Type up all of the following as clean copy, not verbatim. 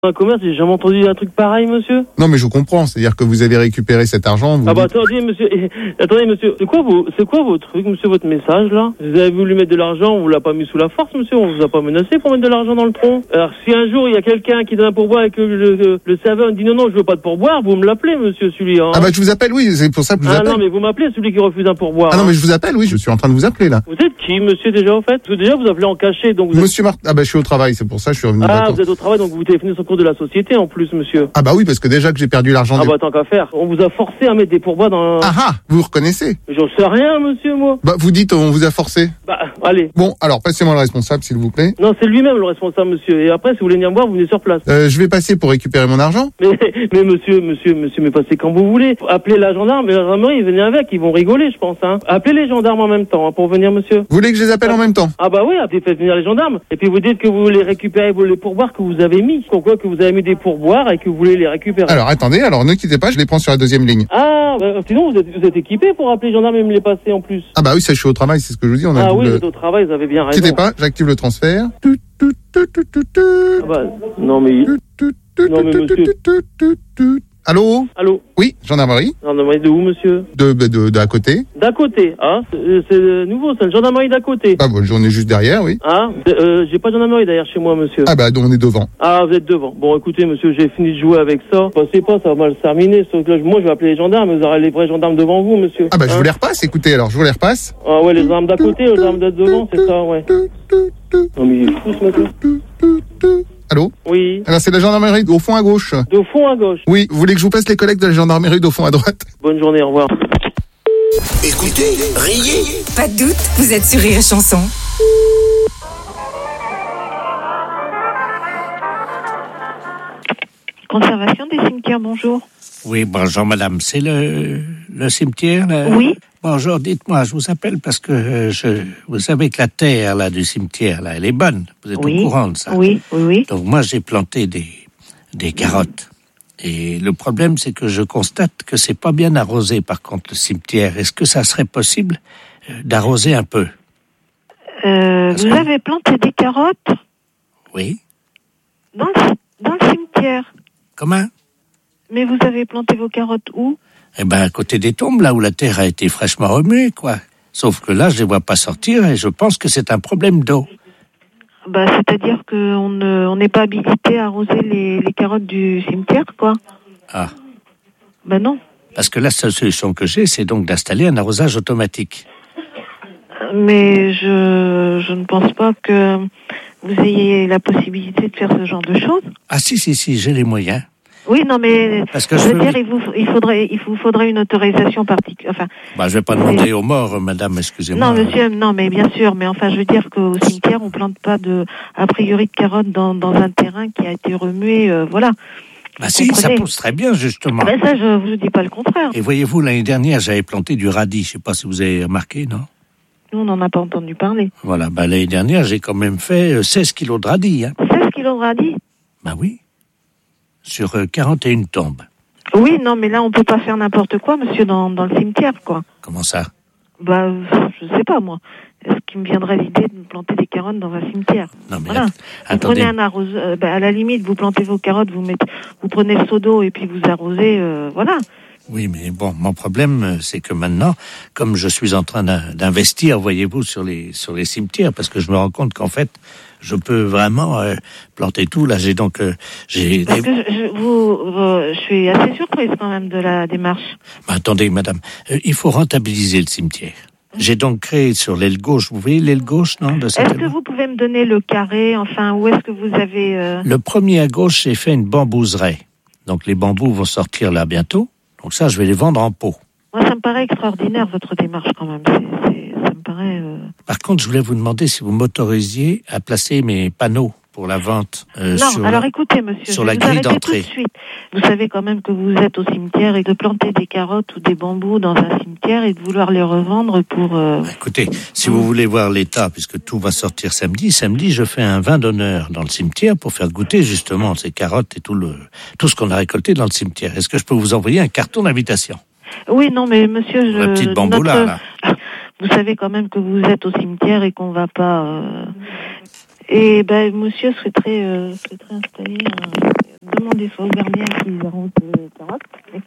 Un commerce, j'ai jamais entendu un truc pareil, monsieur. Non, mais je comprends. C'est-à-dire que vous avez récupéré cet argent. Vous dites... attendez, monsieur. Attendez, monsieur. C'est quoi vos trucs, monsieur, votre message, là? Vous avez voulu mettre de l'argent, on vous l'a pas mis sous la force, monsieur. On vous a pas menacé pour mettre de l'argent dans le tronc. Alors, si un jour, il y a quelqu'un qui donne un pourboire et que le serveur me dit non, je veux pas de pourboire, vous me l'appelez, monsieur, celui, hein. Ah, bah, je vous appelle, oui. C'est pour ça que je vous appelle. Ah, non, mais vous m'appelez, celui qui refuse un pourboire. Ah, non, mais je vous appelle, oui. Je suis en train de vous appeler, là. Vous êtes qui, monsieur, déjà, en fait? Parce que déjà, vous appelez en cachet, donc Monsieur Martin. Ah, bah, je suis au travail. C'est pour ça que je suis revenu. Ah, vous êtes au travail, donc vous téléphonez sur le compte de la société, en plus, monsieur. Ah, bah oui, parce que déjà que j'ai perdu l'argent. Ah, bah, tant qu'à faire. On vous a forcé à mettre des pourboires dans... Ah, vous reconnaissez? J'en sais rien, monsieur, moi. Bah, vous dites, on vous a forcé. Bah, allez. Bon, alors, passez-moi le responsable, s'il vous plaît. Non, c'est lui-même le responsable, monsieur. Et après, si vous voulez venir me voir, vous venez sur place. Je vais passer pour récupérer mon argent. Mais monsieur, mais passez quand vous voulez. Appelez la gendarme, et la gendarmerie, venez avec. Ils vont rigoler, je pense, hein. Appelez les gendarmes en même temps, hein, pour venir, monsieur. Vous voulez que je les appelle en même temps? Ah, bah oui, faites venir les gendarmes. Et puis vous dites que vous voulez récupérer les pourboires que vous avez mis. Pourquoi que vous avez mis des pourboires et que vous voulez les récupérer. Alors, attendez, ne quittez pas, je les prends sur la deuxième ligne. Ah, bah, sinon, vous êtes équipé pour appeler les gendarmes et me les passer en plus. Ah, bah oui, ça, je suis au travail, c'est ce que je vous dis. Ah oui, vous êtes au travail, vous avez bien raison. Quittez pas, j'active le transfert. Ah bah, non mais monsieur. Allô? Allô? Oui, gendarmerie. Gendarmerie de où, monsieur? D'à côté. D'à côté, hein? C'est nouveau, c'est une gendarmerie d'à côté. Ah bon, j'en ai juste derrière, oui. Ah, j'ai pas de gendarmerie derrière chez moi, monsieur. Ah bah, donc on est devant. Ah, vous êtes devant. Bon, écoutez, monsieur, j'ai fini de jouer avec ça. Passez pas, ça va mal se terminer. Sauf que là, moi, je vais appeler les gendarmes, vous aurez les vrais gendarmes devant vous, monsieur. Ah bah, je vous les repasse, écoutez, alors, je vous les repasse. Ah ouais, les gendarmes d'à côté, les gendarmes d'à devant, c'est ça, ouais. Non mais il est fou, ce monsieur. Allô? Oui. Alors, c'est la gendarmerie au fond à gauche. De fond à gauche. Oui, vous voulez que je vous passe les collègues de la gendarmerie d'au fond à droite? Bonne journée, au revoir. Écoutez, riez. Pas de doute, vous êtes sur Rire et Chanson. Conservation des cimetières, bonjour. Oui, bonjour madame, c'est le cimetière là? Oui. Bonjour, dites-moi, je vous appelle parce que vous savez que la terre là du cimetière là, elle est bonne. Vous êtes au courant de ça? Oui. Donc moi j'ai planté des carottes. Et le problème c'est que je constate que c'est pas bien arrosé par contre le cimetière. Est-ce que ça serait possible d'arroser un peu? Vous avez planté des carottes? Oui. Dans le cimetière. Comment? Mais vous avez planté vos carottes où? Eh ben, à côté des tombes, là où la terre a été fraîchement remuée, quoi. Sauf que là, je les vois pas sortir et je pense que c'est un problème d'eau. Bah, c'est-à-dire qu'on n'est pas habilité à arroser les carottes du cimetière, quoi. Ah. Ben non. Parce que la seule solution que j'ai, c'est donc d'installer un arrosage automatique. Mais je ne pense pas que vous ayez la possibilité de faire ce genre de choses. Ah si, j'ai les moyens. Oui, non, mais parce que je veux dire, il vous faudrait une autorisation particulière. Enfin, je vais pas demander aux morts, madame, excusez-moi. Non, monsieur, non, mais bien sûr, mais enfin, je veux dire qu'au cimetière, on plante pas a priori de carottes dans un terrain qui a été remué, voilà. Bah si, ça pousse très bien, justement. Ben ça, je vous dis pas le contraire. Et voyez-vous, l'année dernière, j'avais planté du radis. Je sais pas si vous avez remarqué, non? Nous, on n'en a pas entendu parler. Voilà, l'année dernière, j'ai quand même fait 16 kilos de radis. Hein. 16 kilos de radis? Bah oui. Sur 41 tombes. Oui, non, mais là, on peut pas faire n'importe quoi, monsieur, dans le cimetière, quoi. Comment ça? Bah, je sais pas, moi. Est-ce qu'il me viendrait l'idée de planter des carottes dans un cimetière? Non, mais voilà. Vous prenez un arroseur, à la limite, vous plantez vos carottes, vous prenez le seau d'eau et puis vous arrosez, voilà. Oui, mais bon, mon problème, c'est que maintenant, comme je suis en train d'investir, voyez-vous, sur les cimetières, parce que je me rends compte qu'en fait, je peux vraiment planter tout. Là, j'ai donc... Parce que je suis assez surprise quand même de la démarche. Attendez, madame, il faut rentabiliser le cimetière. J'ai donc créé sur l'aile gauche, vous voyez l'aile gauche, non? Est-ce que vous pouvez me donner le carré, enfin, où est-ce que vous avez... Le premier à gauche, j'ai fait une bambouseraie. Donc les bambous vont sortir là bientôt. Donc ça, je vais les vendre en pot. Moi, ça me paraît extraordinaire, votre démarche, quand même. Ça me paraît... Par contre, je voulais vous demander si vous m'autorisiez à placer mes panneaux pour la vente écoutez, monsieur, sur la grille d'entrée. Tout de suite. Vous savez quand même que vous êtes au cimetière et de planter des carottes ou des bambous dans un cimetière et de vouloir les revendre pour... Écoutez, si vous voulez voir l'état, puisque tout va sortir samedi, je fais un vin d'honneur dans le cimetière pour faire goûter justement ces carottes et tout ce qu'on a récolté dans le cimetière. Est-ce que je peux vous envoyer un carton d'invitation? Oui, non, mais monsieur... La petite bambou là. Vous savez quand même que vous êtes au cimetière et qu'on va pas... Et monsieur souhaiterait installer simplement des sauces garnières qui arrosent carottes.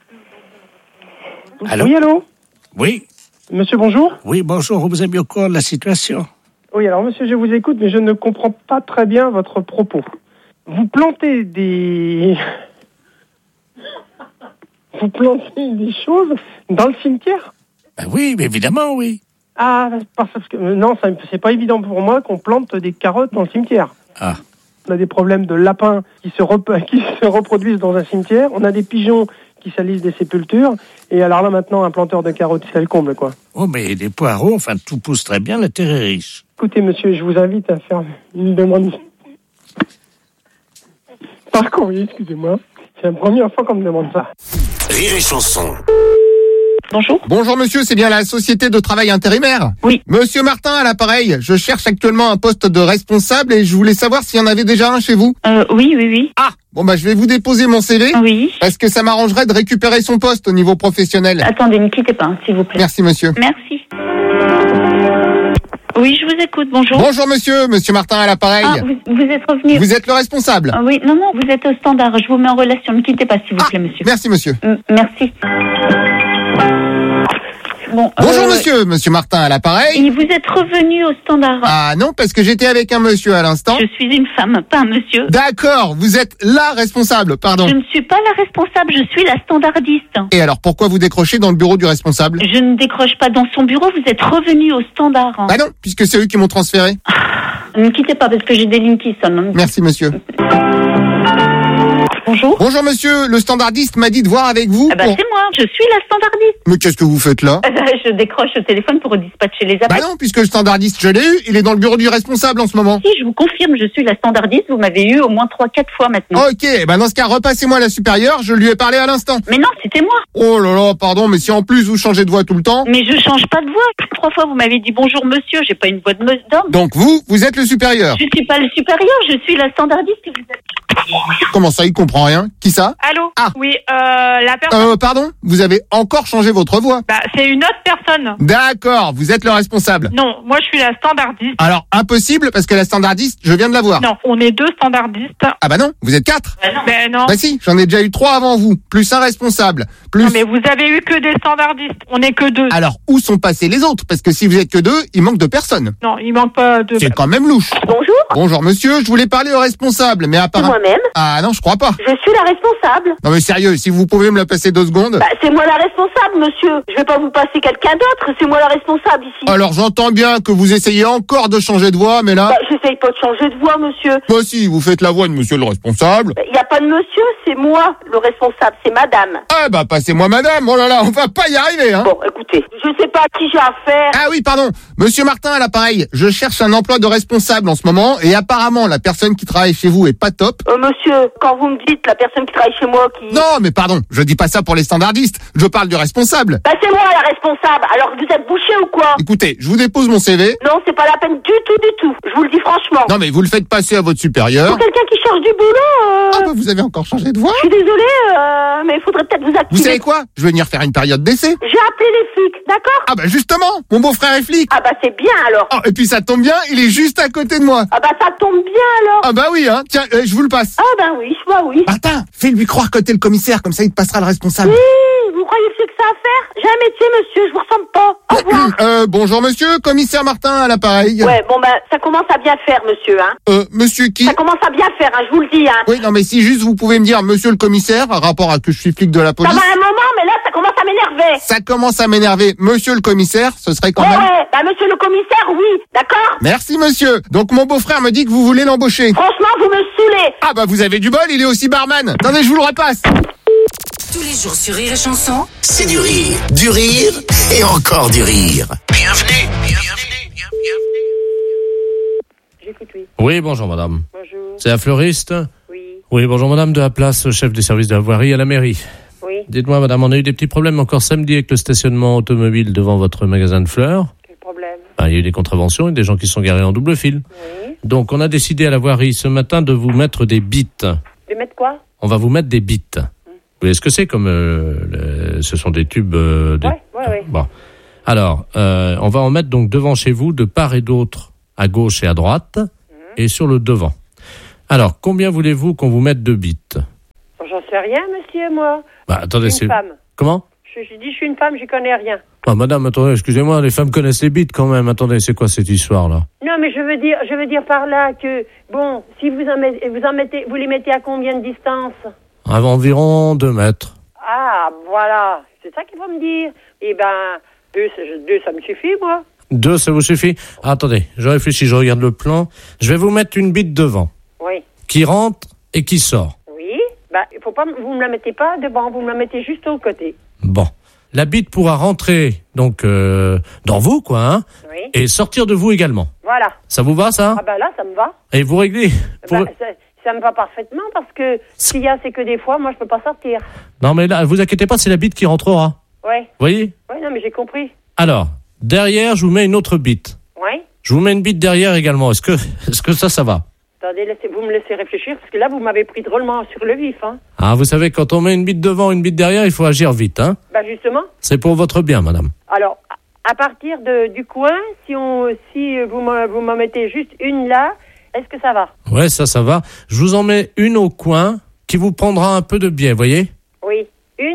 Allô? Oui, allô? Oui, Monsieur, bonjour. oui, bonjour, vous êtes bien au courant de la situation? Oui, alors monsieur, je vous écoute, mais je ne comprends pas très bien votre propos. Vous plantez des... Vous plantez des choses dans le cimetière? Ben oui, mais évidemment, oui. Ah, parce que... Non, c'est pas évident pour moi qu'on plante des carottes dans le cimetière. Ah, On a des problèmes de lapins qui se reproduisent dans un cimetière. On a des pigeons qui salissent des sépultures. Et alors là, maintenant, un planteur de carottes, c'est le comble, quoi. oh, mais des poireaux, enfin, tout pousse très bien, la terre est riche. Écoutez, monsieur, je vous invite à faire une demande. Par courrier, excusez-moi. C'est la première fois qu'on me demande ça. Rire et Chanson. Bonjour. Bonjour monsieur, c'est bien la société de travail intérimaire? Oui. Monsieur Martin à l'appareil, je cherche actuellement un poste de responsable et je voulais savoir s'il y en avait déjà un chez vous. Oui. Ah, bon bah je vais vous déposer mon CV. Oui. Parce que ça m'arrangerait de récupérer son poste au niveau professionnel. Attendez, ne quittez pas, s'il vous plaît. Merci monsieur. Merci. Oui, je vous écoute, bonjour. Bonjour monsieur Martin à l'appareil. Ah, vous êtes revenu. Vous êtes le responsable. Ah oui, non, vous êtes au standard. Je vous mets en relation. Ne quittez pas, s'il vous plaît, monsieur. Merci monsieur. Merci. Bon, Bonjour monsieur Martin à l'appareil. Et vous êtes revenu au standard. Ah non, parce que j'étais avec un monsieur à l'instant. Je suis une femme, pas un monsieur. D'accord, vous êtes la responsable, pardon. Je ne suis pas la responsable, je suis la standardiste. Et alors pourquoi vous décrochez dans le bureau du responsable? Je ne décroche pas dans son bureau, vous êtes revenu au standard. Bah non, puisque c'est eux qui m'ont transféré. Ne quittez pas parce que j'ai des lignes qui sonnent. Merci monsieur. Bonjour. Bonjour monsieur, le standardiste m'a dit de voir avec vous Ah bah pour... c'est moi, je suis la standardiste. Mais qu'est-ce que vous faites là? Je décroche au téléphone pour dispatcher les Bah appels. non, puisque le standardiste je l'ai eu, il est dans le bureau du responsable en ce moment. Si, je vous confirme, je suis la standardiste, vous m'avez eu au moins 3-4 fois maintenant. Ok, bah dans ce cas, repassez-moi la supérieure, je lui ai parlé à l'instant. Mais non, c'était moi. Oh là là, pardon, mais si en plus vous changez de voix tout le temps... Mais je change pas de voix. 3 fois vous m'avez dit bonjour monsieur, j'ai pas une voix d'homme. Donc vous êtes le supérieur. Je suis pas le supérieur, je suis la standardiste et vous êtes... Comment ça, il comprend rien? Qui ça? Allô? Ah. Oui, la personne... Pardon? Vous avez encore changé votre voix? Bah, c'est une autre personne. D'accord, vous êtes le responsable. Non, moi je suis la standardiste. Alors, impossible, parce que la standardiste, je viens de la voir. Non, on est 2 standardistes. Ah bah non, vous êtes 4. Ben non. Bah si, j'en ai déjà eu 3 avant vous, plus un responsable, plus... Non, mais vous avez eu que des standardistes. On est que 2. Alors, où sont passés les autres? Parce que si vous êtes que 2, il manque de personnes. Non, il manque pas de... C'est quand même louche. Bonjour, Bonjour monsieur, je voulais parler au responsable, mais c'est apparemment... moi-même. Ah non, je crois pas. Je suis la responsable. Non mais sérieux, si vous pouvez me la passer 2 secondes... Bah, c'est moi la responsable, monsieur. Je vais pas vous passer quelqu'un d'autre. C'est moi la responsable ici. Alors j'entends bien que vous essayez encore de changer de voix, mais là... Bah, j'essaye pas de changer de voix, monsieur. Bah si, vous faites la voix de monsieur le responsable. Il n'y a pas de monsieur, c'est moi le responsable, c'est madame. Ah bah passez-moi madame, oh là là, on va pas y arriver, hein. Bon, écoutez, je sais pas à qui j'ai affaire. Ah oui, pardon. Monsieur Martin à l'appareil. Je cherche un emploi de responsable en ce moment et apparemment la personne qui travaille chez vous est pas top. Monsieur, quand vous me dites la personne qui travaille chez moi qui... Non, mais pardon, je dis pas ça pour les standardistes. Je parle du responsable. Bah, c'est moi la responsable. Alors vous êtes bouché ou quoi? Écoutez, je vous dépose mon CV. Non, c'est pas la peine du tout. Je vous le dis franchement. Non mais vous le faites passer à votre supérieur. Pour quelqu'un qui cherche du boulot, Ah bah vous avez encore changé de voix. je suis désolée, mais il faudrait peut-être vous activer. Vous savez quoi? Je vais venir faire une période d'essai. J'ai appelé les flics, d'accord? Ah bah justement, mon beau-frère est flic. Ah bah c'est bien alors. Oh, et puis ça tombe bien, il est juste à côté de moi. Ah bah ça tombe bien alors. Ah bah oui, hein. Tiens, je vous le passe. Ah bah oui. Martin, fais-lui croire que t'es le commissaire, comme ça il te passera le responsable. Oui, vous croyez que c'est que ça à faire? J'ai un métier, monsieur, je vous ressemble pas. Au revoir. Bonjour monsieur, commissaire Martin à l'appareil. Ouais, bon bah ça commence à bien faire, monsieur, hein. Monsieur qui? Ça commence à bien faire, hein, je vous le dis, hein. Oui, non mais si juste vous pouvez me dire monsieur le commissaire, par rapport à que je suis flic de la Ça police. va un moment, mais là ça commence à m'énerver. Ça commence à m'énerver. Monsieur le commissaire, ce serait quand même... Ouais, bah monsieur le commissaire, oui, d'accord? Merci monsieur. Donc mon beau-frère me dit que vous voulez l'embaucher. Franchement, vous me saoulez. Ah bah vous avez du bol, il est aussi barman. Attendez, je vous le repasse. Tous les jours sur Rire et Chanson, C'est du rire et encore du rire. Bienvenue. J'écoute, oui. Oui, bonjour madame. Bonjour. C'est la fleuriste? Oui. Oui, bonjour madame, de la place, chef du service de la voirie à la mairie. Oui. Dites-moi madame, on a eu des petits problèmes encore samedi avec le stationnement automobile devant votre magasin de fleurs. Quel problème? Il y a eu des contraventions et des gens qui sont garés en double fil. Oui. Donc on a décidé à la voirie ce matin de vous mettre des bites. De mettre quoi? On va vous mettre des bites. Vous voyez ce que c'est comme... ce sont des tubes... Ouais. Bon. Alors, on va en mettre donc devant chez vous, de part et d'autre, à gauche et à droite, et sur le devant. Alors, combien voulez-vous qu'on vous mette de bites? sais rien, monsieur, moi. Bah, attendez, Je suis une femme. Comment? Je dis, je suis une femme, j'y connais rien. Ah, madame, attendez, excusez-moi, les femmes connaissent les bites quand même. Attendez, c'est quoi cette histoire-là? Non, mais je veux dire par là que, bon, si vous les mettez à combien de distance? À environ 2 mètres. Ah, voilà. C'est ça qu'il faut me dire. Eh ben, 2, ça me suffit, moi. 2, ça vous suffit? Ah, attendez, je réfléchis, je regarde le plan. Je vais vous mettre une bite devant. Oui. Qui rentre et qui sort. Oui. Bah, faut pas, vous me la mettez pas devant, vous me la mettez juste au côté. Bon. La bite pourra rentrer, donc, dans vous, quoi, hein? Oui. Et sortir de vous également. Voilà. Ça vous va, ça? Ah, bah là, ça me va. Et vous réglez? Bah, ça me va parfaitement parce que s'il y a, c'est que des fois, moi, je peux pas sortir. Non, mais là, vous inquiétez pas, c'est la bite qui rentrera. Ouais. Vous voyez? Ouais, non, mais j'ai compris. Alors, derrière, je vous mets une autre bite. Ouais. Je vous mets une bite derrière également. Est-ce que ça va? Attendez, vous me laissez réfléchir parce que là, vous m'avez pris drôlement sur le vif, hein. Ah, vous savez, quand on met une bite devant, une bite derrière, il faut agir vite, hein? Bah, justement. C'est pour votre bien, madame. Alors, à partir du coin, si vous m'en mettez juste une là, est-ce que ça va? Ouais, ça va. Je vous en mets une au coin qui vous prendra un peu de biais, voyez? Oui.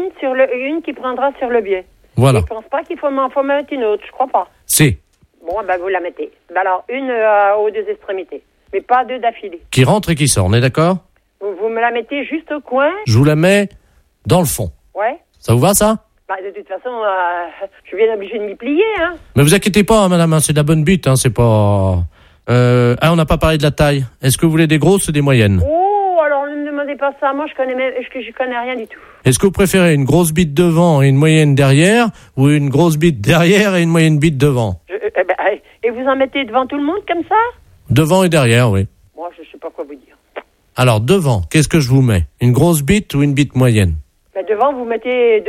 Une qui prendra sur le biais. Voilà. Je pense pas qu'il faut mettre une autre, je crois pas. Si. Bon, ben vous la mettez. Ben alors, une aux 2 extrémités. Mais pas 2 d'affilée. Qui rentre et qui sort, on est d'accord? Vous me la mettez juste au coin. Je vous la mets dans le fond. Ouais. Ça vous va, ça? Bah, de toute façon, je suis bien obligé de m'y plier, hein. Mais vous inquiétez pas, hein, madame, hein, c'est de la bonne bite, hein, c'est pas... on n'a pas parlé de la taille. Est-ce que vous voulez des grosses ou des moyennes? Oh, alors ne me demandez pas ça. Moi, je connais rien du tout. Est-ce que vous préférez une grosse bite devant et une moyenne derrière, ou une grosse bite derrière et une moyenne bite devant? Et vous en mettez devant tout le monde comme ça? Devant et derrière, oui. Moi, je sais pas quoi vous dire. Alors, devant, qu'est-ce que je vous mets? Une grosse bite ou une bite moyenne? Ben, devant, vous mettez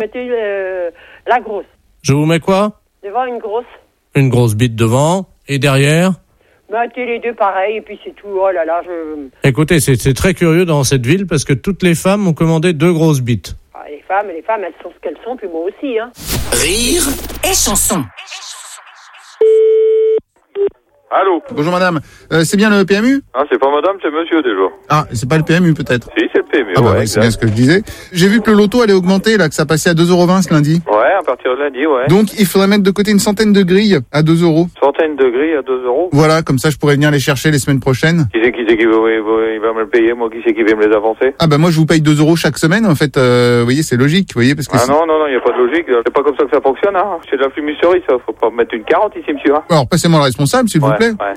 la grosse. Je vous mets quoi? Devant, une grosse. Une grosse bite devant, et derrière? Mettez les deux pareil, et puis c'est tout. Oh là là, Écoutez, c'est très curieux dans cette ville, parce que toutes les femmes ont commandé 2 grosses bites. Ah, les femmes, elles sont ce qu'elles sont, puis moi aussi, hein. Rire et chanson. Allô? Bonjour madame, c'est bien le PMU? Ah, c'est pas madame, c'est monsieur déjà. Ah, c'est pas le PMU peut-être? Si, c'est le PMU, ah, bah, ouais, c'est bien ce que je disais. J'ai vu que le loto allait augmenter, là, que ça passait à 2,20 € ce lundi. Ouais, à partir de lundi, ouais. Donc il faudrait mettre de côté une centaine de grilles à 2 €. Centaine de grilles à 2 €. Voilà, comme ça je pourrais venir les chercher les semaines prochaines. Qui c'est qui va me le payer, moi, qui c'est qui va me les avancer? Ah bah moi je vous paye 2 € chaque semaine, en fait, vous voyez, c'est logique, vous voyez, parce que... Ah non, y a pas de logique, c'est pas comme ça que ça fonctionne, hein. C'est de la fumisterie, ça, faut pas mettre une carotte ici, monsieur, hein. Alors, passez-moi le responsable, s'il vous plaît. Ouais.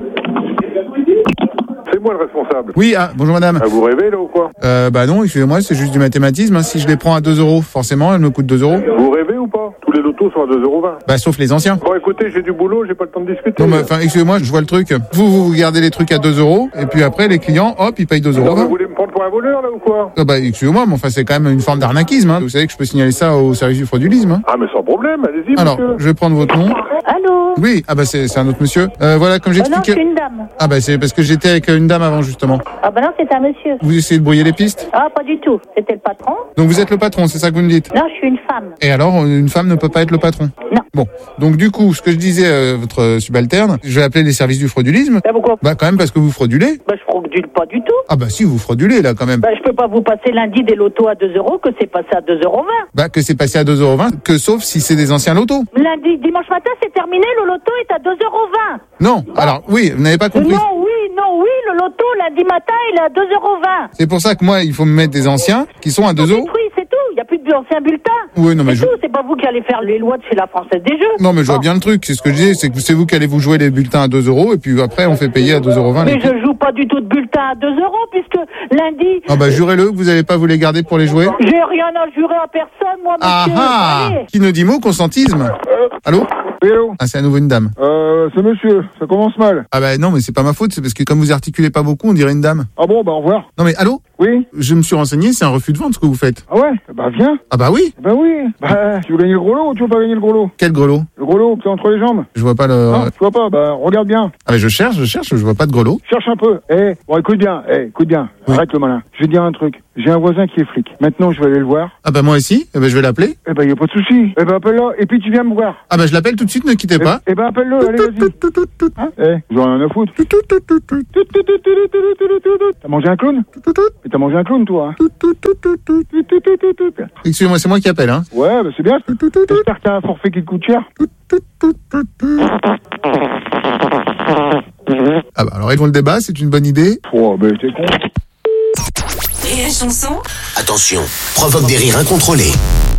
C'est moi le responsable. Oui, bon madame. Ah, vous rêvez là ou quoi? Bah non, excusez-moi, c'est juste du mathématisme, hein. Si je les prends à 2 €, forcément, elles me coûtent 2 €. Vous rêvez ou pas? Tous les lotos sont à 2,20 €. Bah sauf les anciens. Bon écoutez, j'ai du boulot, j'ai pas le temps de discuter. Non mais enfin, excusez-moi, je vois le truc. Vous gardez les trucs à 2 €, et puis après les clients, hop, ils payent 2 €. Vous voulez me prendre pour un voleur là ou quoi? Ah bah excusez-moi, mais enfin c'est quand même une forme d'arnaquisme, hein. Vous savez que je peux signaler ça au service du fraudulisme, hein. Ah mais sans problème, allez-y. Alors, monsieur. je vais prendre votre nom. Allô? Oui, ah bah c'est un autre monsieur. Voilà, comme Non, j'expliquais. je suis une dame. Ah bah c'est parce que j'étais avec une dame avant justement. Ah bah non, c'est un monsieur. Vous essayez de brouiller les pistes? Ah, pas du tout. C'était le patron. Donc vous êtes le patron, c'est ça que vous me dites? Non, je suis une femme. Et alors, une femme ne peut pas être le patron? Non. Bon, donc du coup, ce que je disais à votre subalterne, je vais appeler les services du fraudulisme. Bah pourquoi? Bah quand même parce que vous fraudulez. Bah je fraudule pas du tout. Ah bah si, vous fraudulez là quand même. Bah je peux pas vous passer lundi des lotos à 2 € que c'est passé à 2,20 €. Bah que c'est passé à 2,20 €, que sauf si c'est des anciens lotos. Lundi, dimanche matin, c'est terminé, le loto est à 2,20 €. Non, alors oui, vous n'avez pas compris. Non, oui, le loto, lundi matin, il est à 2,20 €. C'est pour ça que moi, il faut me mettre des anciens qui sont à 2 €. Oui, c'est tout, il n'y a plus d'anciens bulletins. Oui, non mais c'est tout, c'est pas vous qui allez faire les lois de chez la Française des Jeux. Non mais je vois bien le truc, c'est ce que je disais, c'est que c'est vous qui allez vous jouer les bulletins à 2 € et puis après on fait payer à 2,20 €. Mais je joue pas du tout de bulletins à 2 € puisque lundi... Ah bah jurez-le que vous n'allez pas vous les garder pour les jouer. J'ai rien à jurer à personne, moi, monsieur. Ah ah, qui ne dit mot consentisme. Allô? Oui, allô? Ah c'est à nouveau une dame. C'est monsieur, ça commence mal. Ah bah non mais c'est pas ma faute, c'est parce que comme vous articulez pas beaucoup, on dirait une dame. Ah bon, bah au revoir. Non mais allô? Oui? Je me suis renseigné, c'est un refus de vente ce que vous faites. Ah ouais? Bah viens. Ah bah oui. Bah oui. Bah tu veux gagner le gros lot ou tu veux pas gagner le gros lot? Quel gros lot? Le gros lot, c'est entre les jambes. Je vois pas le... Non, tu vois pas, bah regarde bien. Ah bah je cherche, je vois pas de gros lot. Cherche un peu. Bon écoute bien, Oui. Arrête le malin. Je vais te dire un truc. J'ai un voisin qui est flic. Maintenant je vais aller le voir. Ah bah moi aussi, je vais l'appeler. Eh ben y a pas de souci. Eh ben appelle-le et puis tu viens me voir. Ah bah je l'appelle tout de suite, ne quittez pas. Eh ben appelle-le, allez vas-y. Hein? J'en ai rien à foutre. T'as mangé un clown? T'as mangé un clown, toi, hein? Excusez-moi, c'est moi qui appelle, hein. Ouais, bah c'est bien. J'espère que t'as un forfait qui te coûte cher. Ah bah alors, règlons le débat, c'est une bonne idée. Oh, bah t'es con. Rire et chanson. Attention, provoque des rires incontrôlés.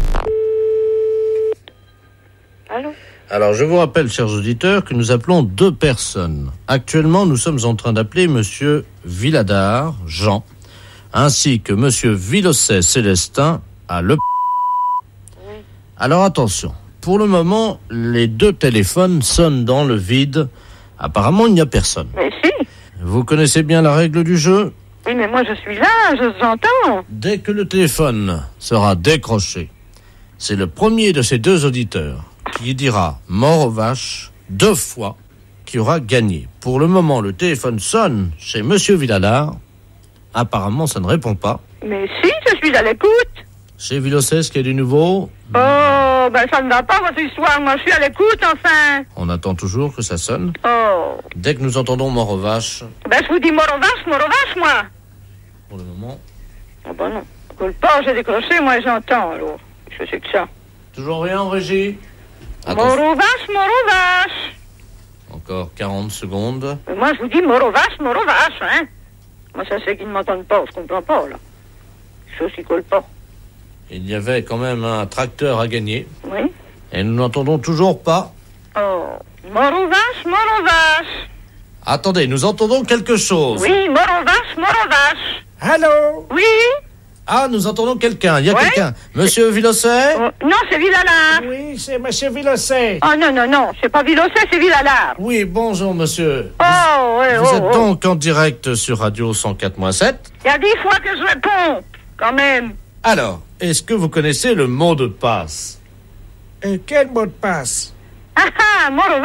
Allô? Alors, je vous rappelle, chers auditeurs, que nous appelons 2 personnes. Actuellement, nous sommes en train d'appeler monsieur Villadard, Jean, ainsi que monsieur Villosset, Célestin, à Le... Oui. Alors, attention. Pour le moment, les 2 téléphones sonnent dans le vide. Apparemment, il n'y a personne. Mais si. Vous connaissez bien la règle du jeu? Oui, mais moi, je suis là, je vous entends. Dès que le téléphone sera décroché, c'est le premier de ces 2 auditeurs qui dira « mort aux vaches » 2 fois qui aura gagné. Pour le moment, le téléphone sonne chez monsieur Villadard. Apparemment, ça ne répond pas. Mais si, je suis à l'écoute. Chez Villosset, est-ce qu'il y a du nouveau? Oh, ben ça ne va pas, votre histoire. Moi, je suis à l'écoute, enfin. On attend toujours que ça sonne. Oh. Dès que nous entendons mort aux vaches... Ben, je vous dis mort aux vaches, moi. Pour le moment... Oh, ben non. Coule pas, j'ai décroché, moi, j'entends, alors. Je sais que ça. Toujours rien en régie? Mort aux vaches. Encore 40 secondes. Mais moi, je vous dis mort aux vaches, hein. Moi, ça c'est qu'ils ne m'entendent pas, je comprends pas, là. Je aussi colle pas. Il y avait quand même un tracteur à gagner. Oui. Et nous n'entendons toujours pas. Oh. Mort aux vaches. Attendez, nous entendons quelque chose. Oui, mort aux vaches. Allô? Oui. Ah, nous entendons quelqu'un. Il y a Ouais. quelqu'un. Monsieur Villosset? Oh, non, c'est Villalard. Oui, c'est monsieur Villosset. Oh, non, c'est pas Villosset, c'est Villalard. Oui, bonjour, monsieur. Oh, ouais, Vous êtes donc en direct sur Radio 104.7. Il y a 10 fois que je réponds, quand même. Alors, est-ce que vous connaissez le mot de passe? Quel mot de passe? Mort aux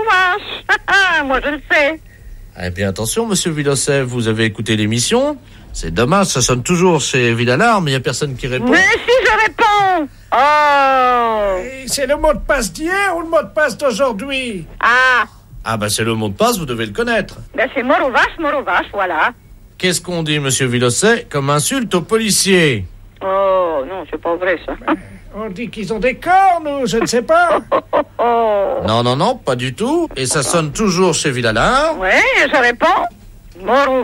vaches. Moi, je le sais. Eh bien, attention, monsieur Villosset, vous avez écouté l'émission. C'est dommage, ça sonne toujours chez Villalard, mais il n'y a personne qui répond. Mais si je réponds. Oh. C'est le mot de passe d'hier ou le mot de passe d'aujourd'hui? Ah, ben c'est le mot de passe, vous devez le connaître. Ben c'est mort aux vaches, voilà. Qu'est-ce qu'on dit, monsieur Villosset, comme insulte aux policiers? Oh, non, c'est pas vrai, ça. On dit qu'ils ont des cornes, ou je ne sais pas. Non, pas du tout. Et ça sonne toujours chez Villalard. Oui, je réponds. Mort aux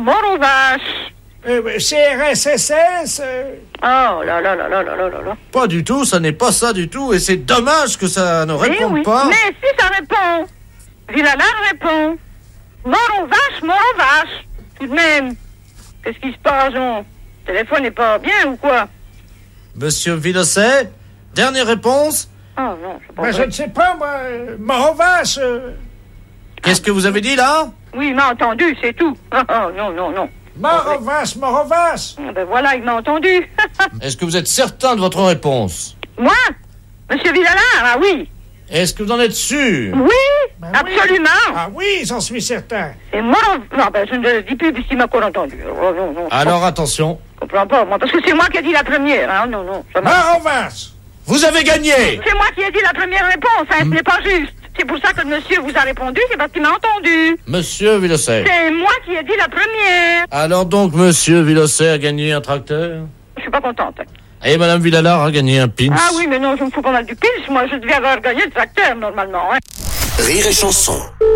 vaches. CRSSS Oh là là. Pas du tout, ça n'est pas ça du tout. Et c'est dommage que ça ne réponde pas. Mais si ça répond. Villalard répond. Mort aux vaches. Tout de même. Qu'est-ce qui se passe, non? Le téléphone n'est pas bien ou quoi? Monsieur Villosset, dernière réponse? Oh non, c'est pas Ben, vrai. je ne sais pas, moi. Mort aux vaches. Qu'est-ce que vous avez dit là? Oui, il m'a entendu, c'est tout. Oh, non. Mort aux vaches. Ben voilà, il m'a entendu. Est-ce que vous êtes certain de votre réponse? Moi? Monsieur Villalard, ah oui. Est-ce que vous en êtes sûr? Oui, absolument. Ah oui, j'en suis certain. Et moi, non, ben je ne le dis plus puisqu'il m'a encore entendu. Oh, non. Alors attention. Je comprends pas, moi, parce que c'est moi qui ai dit la première. Hein. Non. Mort aux vaches. Vous avez gagné. C'est moi qui ai dit la première réponse, hein, ce n'est pas juste. C'est pour ça que le monsieur vous a répondu, c'est parce qu'il m'a entendu. Monsieur Villosset. C'est moi qui ai dit la première. Alors donc, monsieur Villosset a gagné un tracteur? Je suis pas contente. Et madame Villalard a gagné un pins? Ah oui, mais non, je me fous pas mal du pins. Moi, je devais avoir gagné le tracteur, normalement. Hein. Rire et chanson.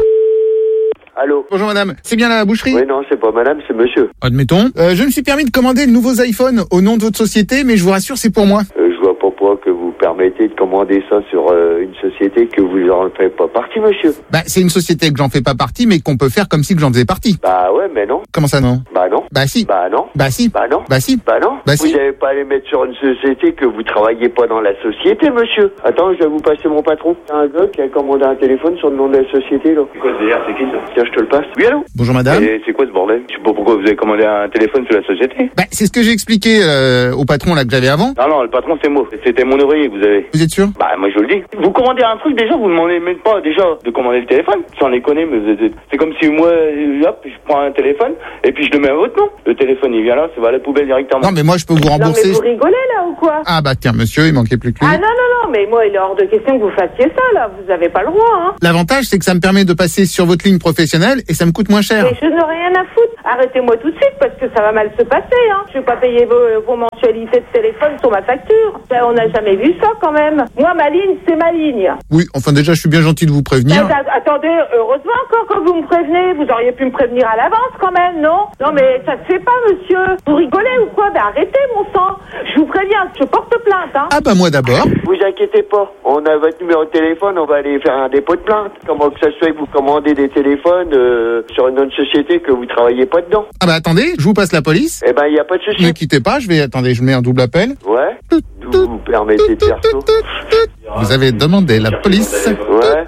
Allô? Bonjour madame, c'est bien la boucherie? Oui, non, c'est pas madame, c'est monsieur. Admettons. Je me suis permis de commander de nouveaux iPhones au nom de votre société, mais je vous rassure, c'est pour moi. Je vois pas pourquoi que vous permettez de commander ça sur une société que vous en faites pas partie, monsieur. Bah, c'est une société que j'en fais pas partie, mais qu'on peut faire comme si que j'en faisais partie. Bah ouais, mais non. Comment ça non? Bah non. Bah si. Bah non. Bah si. Bah non. Bah si. Bah non. Bah vous si. n'allez pas aller mettre sur une société que vous travaillez pas dans la société, monsieur. Attends, je vais vous passer mon patron. C'est un gars qui a commandé un téléphone sur le nom de la société, là. C'est quoi ce délire? C'est qui ça? Tiens, je te le passe. Oui, allô? Bonjour madame. Et c'est quoi ce bordel? Je sais pas pourquoi vous avez commandé un téléphone sur la société. Bah, c'est ce que j'ai expliqué au patron là que j'avais avant. Non, le patron c'est moi. C'était mon ouvrier que vous avez. Vous êtes sûr? Bah moi je vous le dis. Vous commandez un truc déjà, vous ne demandez même pas déjà de commander le téléphone. Sans déconner, mais c'est comme si moi, hop, je prends un téléphone et puis je le mets à votre nom. Le téléphone il vient là, ça va à la poubelle directement. Non mais moi je peux vous Non, rembourser. mais vous rigolez là ou quoi? Ah bah tiens monsieur, il manquait plus que lui. Ah non, mais moi il est hors de question que vous fassiez ça là, vous avez pas le droit, hein. L'avantage c'est que ça me permet de passer sur votre ligne professionnelle et ça me coûte moins cher. Mais je n'ai rien à foutre. Arrêtez-moi tout de suite parce que ça va mal se passer. Hein. Je vais pas payer vos mensualités de téléphone sur ma facture. On n'a jamais vu ça quand même. Moi, ma ligne, c'est ma ligne. Oui, enfin déjà, je suis bien gentil de vous prévenir. Attendez, heureusement encore que vous me prévenez. Vous auriez pu me prévenir à l'avance quand même, non? Non, mais ça se fait pas, monsieur. Vous rigolez ou quoi? Ben arrêtez, mon sang. Je vous préviens, je porte plainte. Hein. Ah bah moi d'abord. Vous inquiétez pas, on a votre numéro de téléphone, on va aller faire un dépôt de plainte. Comment que ça se fait que vous commandez des téléphones sur une autre société que vous travaillez pas dedans? Ah bah attendez, je vous passe la police. Eh ben, y a pas de souci. Ne quittez pas, je mets un double appel. Ouais. Vous permettez de faire ça? Vous avez demandé la police. Ouais.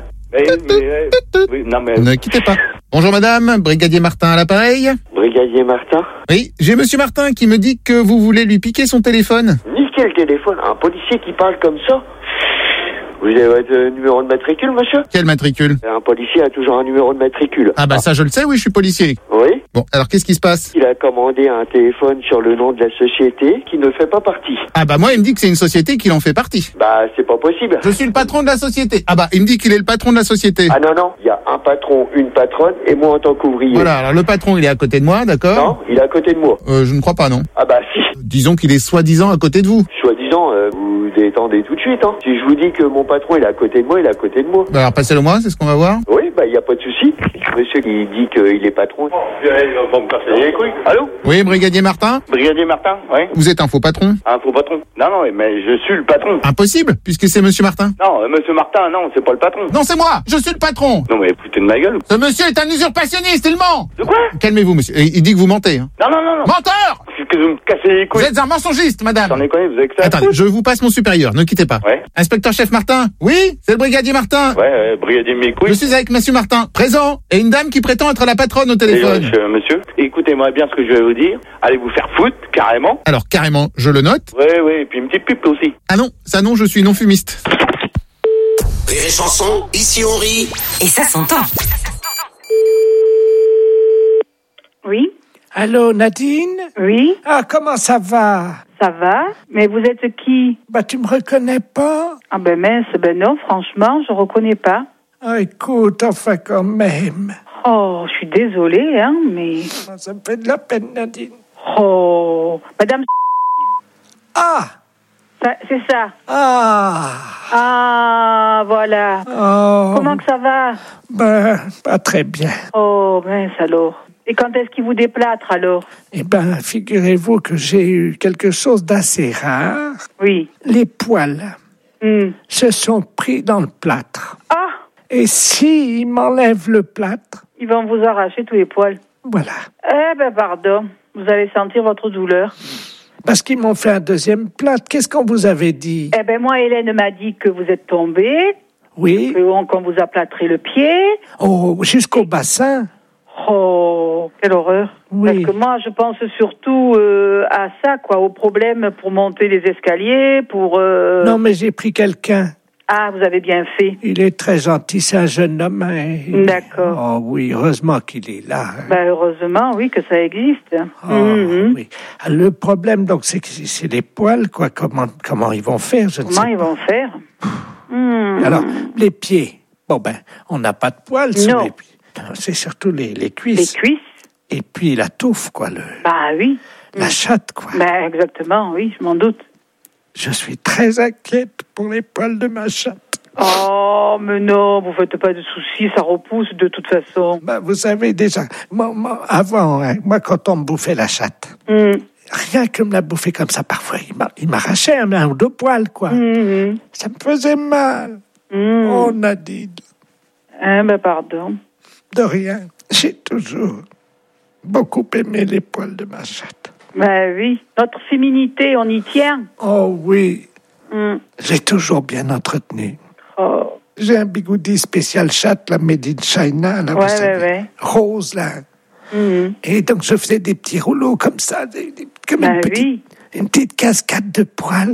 Oui, non, mais... Ne quittez pas. Bonjour madame, brigadier Martin à l'appareil. Brigadier Martin? Oui, j'ai monsieur Martin qui me dit que vous voulez lui piquer son téléphone. Niquez le téléphone, un policier qui parle comme ça? Vous avez votre numéro de matricule, monsieur? Quel matricule? Un policier a toujours un numéro de matricule. Ah bah ça je le sais, oui, je suis policier. Oui. Bon, alors qu'est-ce qui se passe? Il a commandé un téléphone sur le nom de la société qui ne fait pas partie. Ah bah moi il me dit que c'est une société qui en fait partie. Bah c'est pas possible. Je suis le patron de la société. Ah bah il me dit qu'il est le patron de la société. Ah non, il y a un patron, une patronne et moi en tant qu'ouvrier. Voilà, alors le patron il est à côté de moi, d'accord? Non, il est à côté de moi. Je ne crois pas, non. Ah bah si. Disons qu'il est soi-disant à côté de vous. Soi-disant, vous détendez tout de suite. Hein. Si je vous dis que mon patron il est à côté de moi, il est à côté de moi. Bah alors passez-le moi, c'est ce qu'on va voir. Oui, bah il y a pas de souci. Monsieur il dit qu'il est patron. Bon, me casser les couilles. Allô? Oui, brigadier Martin? Brigadier Martin, oui. Vous êtes un faux patron? Un faux patron? Non, mais je suis le patron. Impossible, puisque c'est monsieur Martin. Non, monsieur Martin, non, c'est pas le patron. Non, c'est moi, je suis le patron. Non, mais foutez de ma gueule. Ce monsieur est un usurpationniste, il ment. De quoi? Calmez-vous, monsieur. Il dit que vous mentez. Hein. Non. Menteur! C'est que vous me cassez les couilles. Vous êtes un mensongiste, madame. J'en ai connu, vous avez que ça. Attendez, je vous passe mon supérieur, ne quittez pas. Ouais. Inspecteur chef Martin? Oui, c'est le brigadier Martin. Ouais, brigadier mes couilles. Je suis avec monsieur Martin, présent, et une dame qui prétend être la patronne au téléphone. Monsieur, écoutez-moi bien ce que je vais vous dire. Allez vous faire foutre, carrément. Alors, carrément, je le note. Oui, et puis une petite pub aussi. Ah non, ça non, je suis non-fumiste. Rire et chanson, ici on rit. Et ça s'entend. Oui. Allô, Nadine? Oui. Ah, comment ça va? Ça va? Mais vous êtes qui? Bah, tu me reconnais pas? Ah ben mince, ben non, franchement, je reconnais pas. Ah, écoute, enfin quand même. Oh, je suis désolée, hein, mais... Ça me fait de la peine, Nadine. Oh, madame... Ah! C'est ça. Ah, voilà. Oh. Comment que ça va? Ben, pas très bien. Oh, mince alors. Et quand est-ce qu'il vous déplâtre alors? Eh ben, figurez-vous que j'ai eu quelque chose d'assez rare. Oui. Les poils se sont pris dans le plâtre. Ah! Et s'ils m'enlèvent le plâtre... Ils vont vous arracher tous les poils. Voilà. Eh ben, pardon. Vous allez sentir votre douleur. Parce qu'ils m'ont fait un deuxième plâtre. Qu'est-ce qu'on vous avait dit? Eh ben, moi, Hélène m'a dit que vous êtes tombé. Oui. Qu'on vous a plâtré le pied. Oh, jusqu'au bassin. Oh, quelle horreur. Oui. Parce que moi, je pense surtout à ça, quoi, au problème pour monter les escaliers, pour... Non, mais j'ai pris quelqu'un. Ah, vous avez bien fait. Il est très gentil, c'est un jeune homme. Hein. D'accord. Oh oui, heureusement qu'il est là. Hein. Ben, heureusement, oui, que ça existe. Oui. Le problème, donc, c'est que c'est les poils, quoi. Comment ils vont faire, je ne sais pas. Comment ils vont faire Alors, les pieds. Bon, ben, on n'a pas de poils sur les pieds. C'est surtout les cuisses. Les cuisses. Et puis la touffe, quoi. Bah oui. La chatte, quoi. Ben, exactement, oui, je m'en doute. Je suis très inquiète pour les poils de ma chatte. Oh, mais non, vous faites pas de soucis, ça repousse de toute façon. Ben, vous savez déjà, moi avant, hein, quand on me bouffait la chatte, rien que me la bouffer comme ça, parfois, il m'arrachait un ou deux poils, quoi. Ça me faisait mal. Oh, Nadine. Ben, pardon. De rien. J'ai toujours beaucoup aimé les poils de ma chatte. Ben oui, notre féminité, on y tient. Oh oui. J'ai toujours bien entretenu. Oh. J'ai un bigoudi spécial chatte, la made in China, là, vous savez, rose, là. Et donc, je faisais des petits rouleaux comme ça, comme une petite cascade de poils.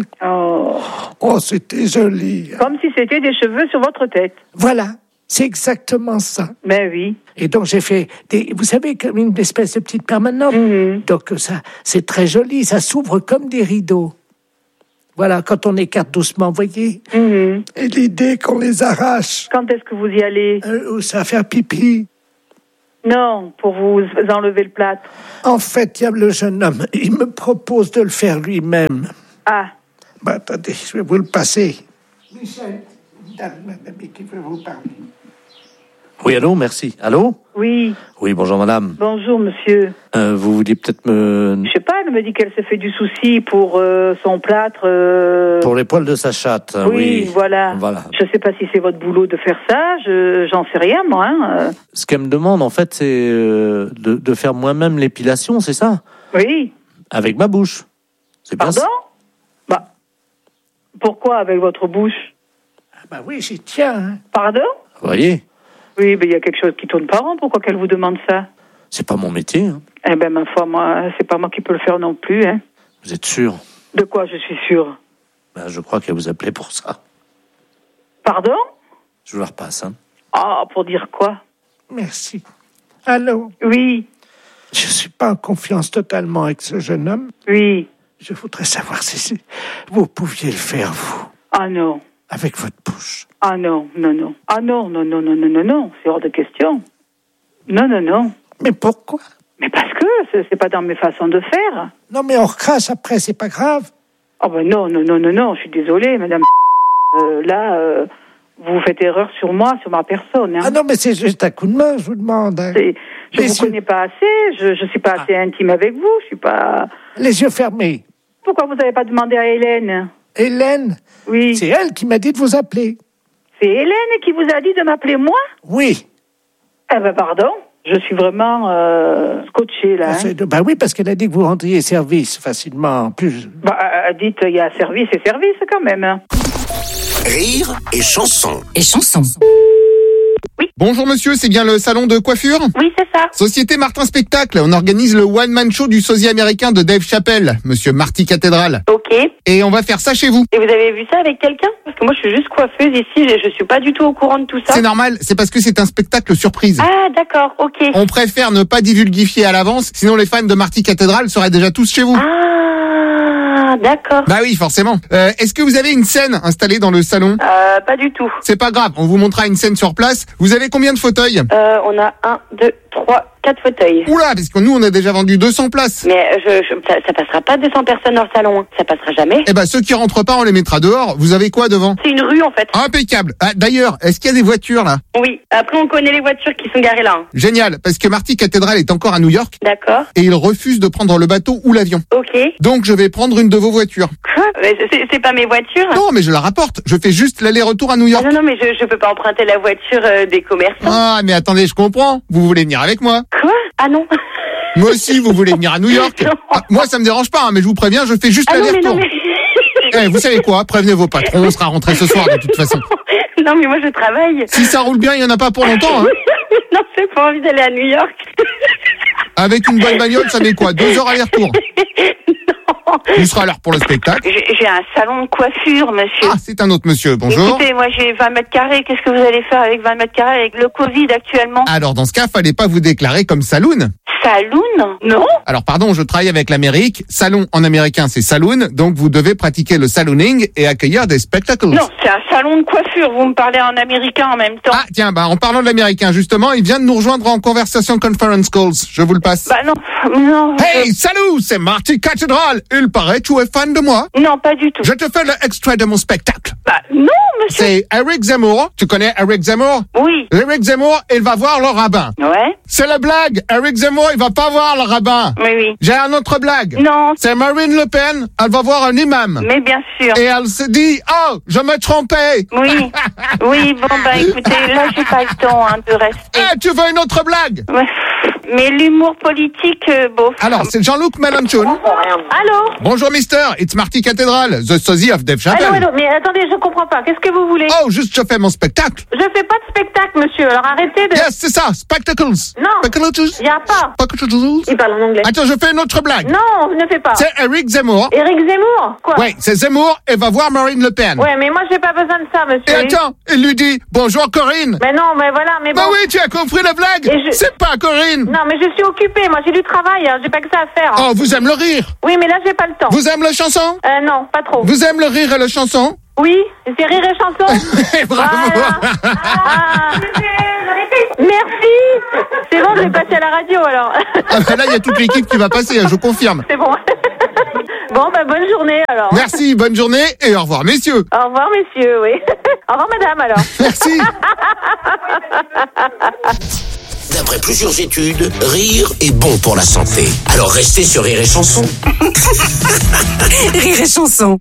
Oh, c'était joli. Comme si c'était des cheveux sur votre tête. Voilà. C'est exactement ça. Ben oui. Et donc j'ai fait vous savez, comme une espèce de petite permanente. Donc ça, c'est très joli, ça s'ouvre comme des rideaux. Voilà, quand on écarte doucement, vous voyez. Et l'idée qu'on les arrache. Quand est-ce que vous y allez? Ça va faire pipi. Non, pour vous enlever le plâtre. En fait, il y a le jeune homme. Il me propose de le faire lui-même. Ah. Bah, attendez, je vais vous le passer. Michel, madame qui veut vous parler. Oui, allô, merci. Allô? Oui. Oui, bonjour madame. Bonjour monsieur. Vous vouliez peut-être me... Je sais pas, elle me dit qu'elle s'est fait du souci pour son plâtre. Pour les poils de sa chatte. Oui, voilà. Je sais pas si c'est votre boulot de faire ça, j'en sais rien moi. Ce qu'elle me demande en fait, c'est de faire moi-même l'épilation, c'est ça? Oui. Avec ma bouche. C'est bien ça? Pardon? Bah, pourquoi avec votre bouche? Ah bah oui, j'y tiens. Hein. Pardon? Vous voyez? Oui, mais il y a quelque chose qui tourne pas rond. Pourquoi qu'elle vous demande ça? C'est pas mon métier. Hein. Eh ben, ma foi, moi, c'est pas moi qui peux le faire non plus. Hein. Vous êtes sûr? De quoi je suis sûr? Ben, je crois qu'elle vous appelait pour ça. Pardon? Je vous la repasse. Hein. Ah, pour dire quoi? Merci. Allô? Oui. Je suis pas en confiance totalement avec ce jeune homme. Oui. Je voudrais savoir si vous pouviez le faire, vous. Ah non. Avec votre bouche. Ah non, non, non. Ah non, non, non, non, non, non, non. C'est hors de question. Non, non, non. Mais pourquoi? Mais parce que c'est pas dans mes façons de faire. Non, mais on recrache après, c'est pas grave. Oh ben non, non, non, non, non. Je suis désolée, madame. Là, vous faites erreur sur moi, sur ma personne. Hein. Ah non, mais c'est juste un coup de main, je vous demande. Hein. Je vous connais pas assez. Je suis pas assez intime avec vous. Je suis pas... Les yeux fermés. Pourquoi vous n'avez pas demandé à Hélène? Hélène? Oui. C'est elle qui m'a dit de vous appeler. C'est Hélène qui vous a dit de m'appeler moi? Oui. Eh ben pardon, je suis vraiment scotchée là. Bah oui, parce qu'elle a dit que vous rendriez service facilement. En plus. Bah dites, il y a service et service quand même. Rire et chanson. Et chanson. Oui. Bonjour monsieur, c'est bien le salon de coiffure? Oui, c'est ça. Société Martin Spectacle, on organise le one-man show du sosie américain de Dave Chappelle, monsieur Marty Cathédrale. Ok. Et on va faire ça chez vous. Et vous avez vu ça avec quelqu'un? Parce que moi, je suis juste coiffeuse ici, je suis pas du tout au courant de tout ça. C'est normal, c'est parce que c'est un spectacle surprise. Ah, d'accord, ok. On préfère ne pas divulguifier à l'avance, sinon les fans de Marty Cathédrale seraient déjà tous chez vous. Ah, d'accord. Bah oui, forcément. Est-ce que vous avez une scène installée dans le salon? Pas du tout. C'est pas grave, on vous montrera une scène sur place. Vous avez combien de fauteuils? On a 1, 2, 3, 4 fauteuils. Oula, parce que nous, on a déjà vendu 200 places. Mais ça passera pas 200 personnes dans le salon. Hein. Ça passera jamais. Eh ben, ceux qui rentrent pas, on les mettra dehors. Vous avez quoi devant? C'est une rue, en fait. Impeccable. Ah, d'ailleurs, est-ce qu'il y a des voitures, là? Oui. Après, on connaît les voitures qui sont garées là. Hein. Génial, parce que Marty Cathédrale est encore à New York. D'accord. Et il refuse de prendre le bateau ou l'avion. Ok. Donc, je vais prendre une de vos voitures. Quoi? C'est pas mes voitures? Non, mais je la rapporte. Je fais juste l'aller-retour à New York. Ah non, mais je peux pas emprunter la voiture des commerçants. Ah, mais attendez, je comprends. Vous voulez venir avec moi? Quoi? Ah non. Moi aussi, vous voulez venir à New York? Ah, moi, ça me dérange pas, hein, mais je vous préviens, je fais juste l'aller-retour. Mais... vous savez quoi? Prévenez vos patrons, on sera rentrés ce soir de toute façon. Non, mais moi, je travaille. Si ça roule bien, il y en a pas pour longtemps, hein. Non, j'ai pas envie d'aller à New York. Avec une bonne bagnole, ça met quoi? 2 heures aller-retour? Il sera à l'heure pour le spectacle. J'ai un salon de coiffure, monsieur. Ah, c'est un autre monsieur, bonjour. Écoutez, moi j'ai 20 mètres carrés. Qu'est-ce que vous allez faire avec 20 mètres carrés avec le Covid actuellement? Alors, dans ce cas, fallait pas vous déclarer comme saloon. Saloon? Non. Alors, pardon, je travaille avec l'Amérique. Salon en américain, c'est saloon. Donc, vous devez pratiquer le salooning et accueillir des spectacles. Non, c'est un salon de coiffure. Vous me parlez en américain en même temps. Ah, tiens, en parlant de l'américain, justement, il vient de nous rejoindre en conversation conference calls. Je vous le passe. Bah non, non. Hey, salut, c'est Marty Cathédrale. Il paraît que tu es fan de moi. Non, pas du tout. Je te fais l'extrait de mon spectacle. Bah non, monsieur. C'est Eric Zemmour. Tu connais Eric Zemmour? Oui. Eric Zemmour, il va voir le rabbin. Ouais. C'est la blague. Eric Zemmour, il va pas voir le rabbin. Oui, oui. J'ai un autre blague. Non. C'est Marine Le Pen, elle va voir un imam. Mais bien sûr. Et elle se dit, oh, je me trompais. Oui. Oui, bon, bah écoutez, là, j'ai pas le temps de rester. Eh, tu veux une autre blague? Ouais. Mais l'humour politique, bof. Alors, c'est Jean-Luc Mélenchon. Allô? Bonjour, mister. It's Marty Cathédrale, the sosie of Dave Chappelle. Allô, mais attendez, je comprends pas. Qu'est-ce que vous voulez? Oh, juste, je fais mon spectacle. Je fais pas de spectacle, monsieur. Alors arrêtez de... Yes, c'est ça, spectacles. Non. Spectacles. Y a pas. Spectacles. Il parle en anglais. Attends, je fais une autre blague. Non, ne fais pas. C'est Eric Zemmour. Eric Zemmour? Quoi? Oui, c'est Zemmour et va voir Marine Le Pen. Ouais, mais moi, j'ai pas besoin de ça, monsieur. Et attends, il lui dit, bonjour Corinne. Mais non, mais voilà, mais bon. Bah oui, tu as compris la blague. C'est pas Corinne. Non, mais je suis occupée. Moi, j'ai du travail. Hein. J'ai pas que ça à faire. Hein. Oh, vous aimez le rire? Oui, mais là, j'ai pas le temps. Vous aimez la chanson? Non, pas trop. Vous aimez le rire et la chanson? Oui, c'est rire et chanson. Bravo. Voilà. Ah, Merci. C'est bon, je vais passer à la radio alors. Ah bah là, il y a toute l'équipe qui va passer, je confirme. C'est bon. Bon, bah bonne journée alors. Merci, bonne journée et au revoir, messieurs. Au revoir, messieurs, oui. Au revoir, madame alors. Merci. D'après plusieurs études, rire est bon pour la santé. Alors restez sur Rire et Chanson. Rire et Chanson.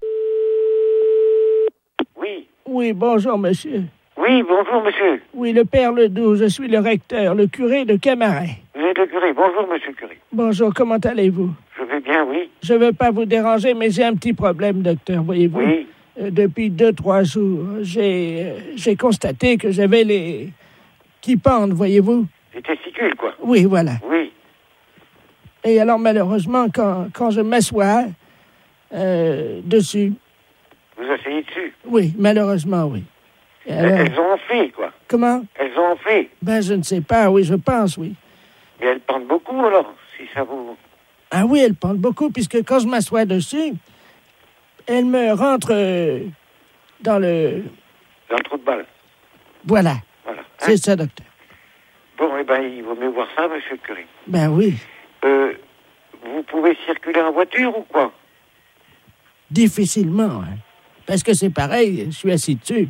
Oui, bonjour, monsieur. Oui, bonjour, monsieur. Oui, le père Ledoux, je suis le recteur, le curé de Camaret. Vous êtes le curé. Bonjour, monsieur le curé. Bonjour, comment allez-vous? Je vais bien, oui. Je veux pas vous déranger, mais j'ai un petit problème, docteur, voyez-vous. Oui. Depuis 2-3 jours, j'ai constaté que j'avais les... qui pendent, voyez-vous. Les testicules, quoi. Oui, voilà. Oui. Et alors, malheureusement, quand je m'assois dessus... Vous asseyez dessus? Oui, malheureusement, oui. Alors... Elles ont enflé, quoi. Comment? Elles ont enflé. Ben, je ne sais pas, oui, je pense, oui. Mais elles pendent beaucoup, alors, si ça vous... Ah oui, elles pendent beaucoup, puisque quand je m'assois dessus, elles me rentrent dans le... Dans le trou de balle. Voilà. Voilà. Hein? C'est ça, docteur. Bon, eh ben, il vaut mieux voir ça, monsieur le curé. Ben oui. Vous pouvez circuler en voiture ou quoi? Difficilement, hein. Parce que c'est pareil, je suis assis dessus.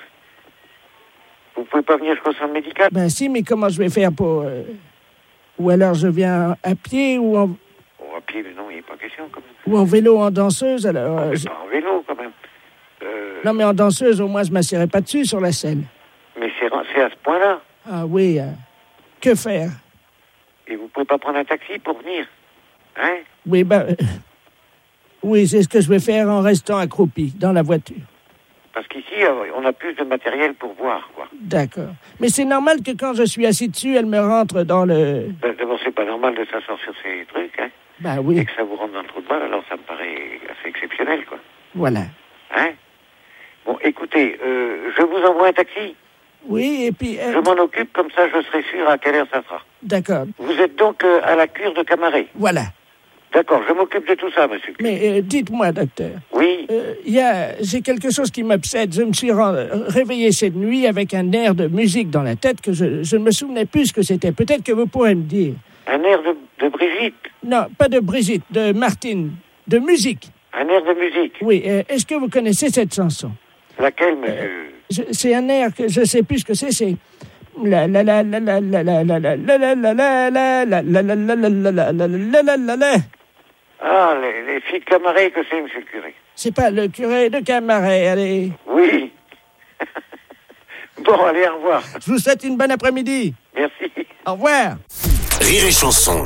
Vous pouvez pas venir jusqu'au centre médical? Ben si, mais comment je vais faire pour... Ou alors je viens à pied ou en... Oh, à pied, mais non, il n'est pas question, quand même. Ou en vélo, en danseuse, alors... Pas en vélo, quand même. Non, mais en danseuse, au moins, je ne m'assierai pas dessus sur la selle. Mais c'est à ce point-là. Ah oui, que faire? Et vous pouvez pas prendre un taxi pour venir? Hein? Oui, ben... oui, c'est ce que je vais faire en restant accroupi dans la voiture. Parce qu'ici, on a plus de matériel pour voir, quoi. D'accord. Mais c'est normal que quand je suis assis dessus, elle me rentre dans le... Ben, d'abord, c'est pas normal de s'asseoir sur ces trucs, hein. Ben oui. Et que ça vous rentre dans le trou de balle, alors ça me paraît assez exceptionnel, quoi. Voilà. Hein? Bon, écoutez, je vous envoie un taxi. Oui, et puis... Je m'en occupe, comme ça je serai sûr à quelle heure ça sera. D'accord. Vous êtes donc à la cure de Camaret? Voilà. D'accord, je m'occupe de tout ça, monsieur. Mais dites-moi, docteur. Oui. J'ai quelque chose qui m'obsède. Je me suis réveillé cette nuit avec un air de musique dans la tête que je ne me souvenais plus ce que c'était. Peut-être que vous pourrez me dire. Un air de Brigitte? Non, pas de Brigitte, de Martine. De musique. Un air de musique? Oui. Est-ce que vous connaissez cette chanson? Laquelle, monsieur? C'est un air que je ne sais plus ce que c'est. C'est... La la la la la la la la la la la la la la la la la la la. Ah, les filles de Camaret, que c'est, monsieur le curé? C'est pas le curé de Camaret, allez. Oui. Bon, allez, au revoir. Je vous souhaite une bonne après-midi. Merci. Au revoir. Rire et Chanson.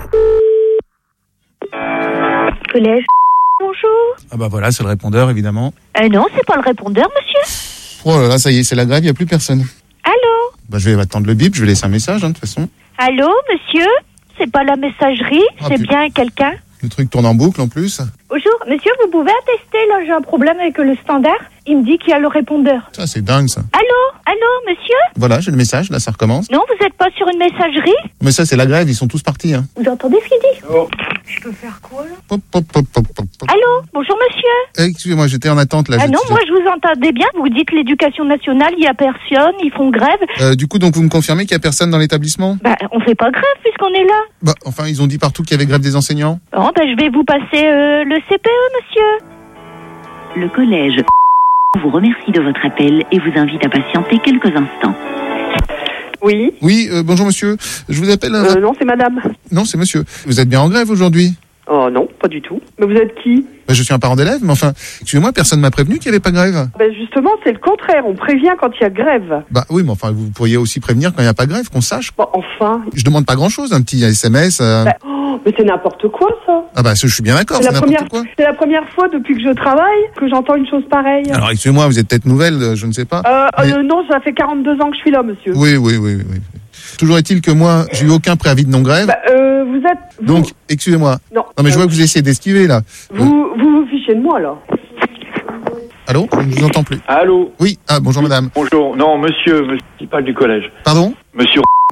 Collège. Bonjour. Ah bah voilà, c'est le répondeur, évidemment. Non, c'est pas le répondeur, monsieur. Oh là là, ça y est, c'est la grève, il n'y a plus personne. Allô? Bah je vais attendre le bip, je vais laisser un message, hein, de toute façon. Allô, monsieur? C'est pas la messagerie, c'est bien quelqu'un? Le truc tourne en boucle, en plus. Bonjour, monsieur, vous pouvez attester, là, j'ai un problème avec le standard. Il me dit qu'il y a le répondeur. Ça, c'est dingue, ça. Allô, monsieur? Voilà, j'ai le message, là, ça recommence. Non, vous êtes pas sur une messagerie? Mais ça, c'est la grève, ils sont tous partis, hein. Vous entendez ce qu'il dit? Oh. Je peux faire quoi, là? Pop, pop, pop, pop, pop. Allô, bonjour, monsieur? Excusez-moi, j'étais en attente, là. Ah non, moi, je vous entendais bien. Vous dites l'éducation nationale, il y a personne, ils font grève. Du coup, donc, vous me confirmez qu'il y a personne dans l'établissement? Bah, on fait pas grève, puisqu'on est là. Bah, enfin, ils ont dit partout qu'il y avait grève des enseignants. Bon, bah, je vais vous passer le CPE, monsieur. Le collège vous remercie de votre appel et vous invite à patienter quelques instants. Oui. Oui, bonjour monsieur. Je vous appelle... Non, c'est madame. Non, c'est monsieur. Vous êtes bien en grève aujourd'hui? Oh non, pas du tout. Mais vous êtes qui? Bah, je suis un parent d'élève, mais enfin, excusez-moi, personne m'a prévenu qu'il n'y avait pas grève. Ben justement, c'est le contraire. On prévient quand il y a grève. Bah oui, mais enfin, vous pourriez aussi prévenir quand il n'y a pas grève, qu'on sache. Bon, enfin. Je demande pas grand-chose, un petit SMS. Mais c'est n'importe quoi, ça. Ah bah, je suis bien d'accord, c'est n'importe quoi. C'est la première fois depuis que je travaille que j'entends une chose pareille. Alors, excusez-moi, vous êtes peut-être nouvelle, je ne sais pas. Non, ça fait 42 ans que je suis là, monsieur. Oui. Toujours est-il que moi, j'ai eu aucun préavis de non-grève. Vous êtes... Donc, excusez-moi. Non. Non, mais je vois que vous essayez d'esquiver, là. Vous fichez de moi, là. Allô? Je ne vous entends plus. Allô? Oui, bonjour madame. Bonjour. Non, monsieur principal du collège. Pardon? Monsieur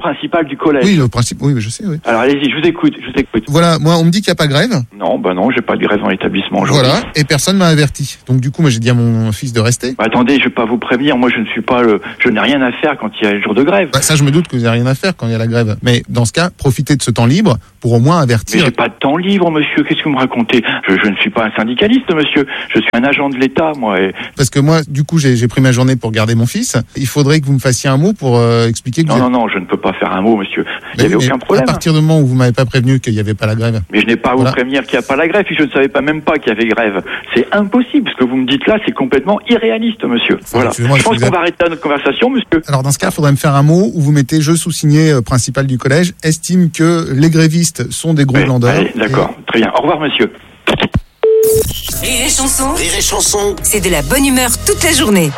Principal du collège. Oui, le principe, oui, je sais, oui. Alors allez-y, je vous écoute. Voilà, moi, on me dit qu'il n'y a pas de grève. Non, j'ai pas de grève dans l'établissement aujourd'hui. Voilà, et personne m'a averti. Donc du coup, moi, j'ai dit à mon fils de rester. Attendez, je vais pas vous prévenir, moi je n'ai rien à faire quand il y a un jour de grève. Ça, je me doute que vous n'avez rien à faire quand il y a la grève. Mais dans ce cas, profitez de ce temps libre pour au moins avertir. Mais j'ai pas de temps libre, monsieur, qu'est-ce que vous me racontez? Je ne suis pas un syndicaliste, monsieur, je suis un agent de l'État, moi. Parce que moi, du coup, j'ai pris ma journée pour garder mon fils. Il faudrait que vous me fassiez un mot pour expliquer que Non, je ne peux pas faire un mot, monsieur. Il n'y avait aucun problème. À partir du moment où vous m'avez pas prévenu qu'il n'y avait pas la grève. Mais je n'ai pas à vous prévenir qu'il n'y a pas la grève, puis je ne savais pas même pas qu'il y avait grève. C'est impossible, ce que vous me dites là, c'est complètement irréaliste, monsieur. Voilà. Je pense qu'on va arrêter notre conversation, monsieur. Alors dans ce cas, il faudrait me faire un mot où vous mettez je sous-signé principal du collège, estime que les grévistes sont des gros glandeurs. Allez, d'accord, très bien. Au revoir, monsieur. Rire et chanson. Rire et chanson. C'est de la bonne humeur toute la journée.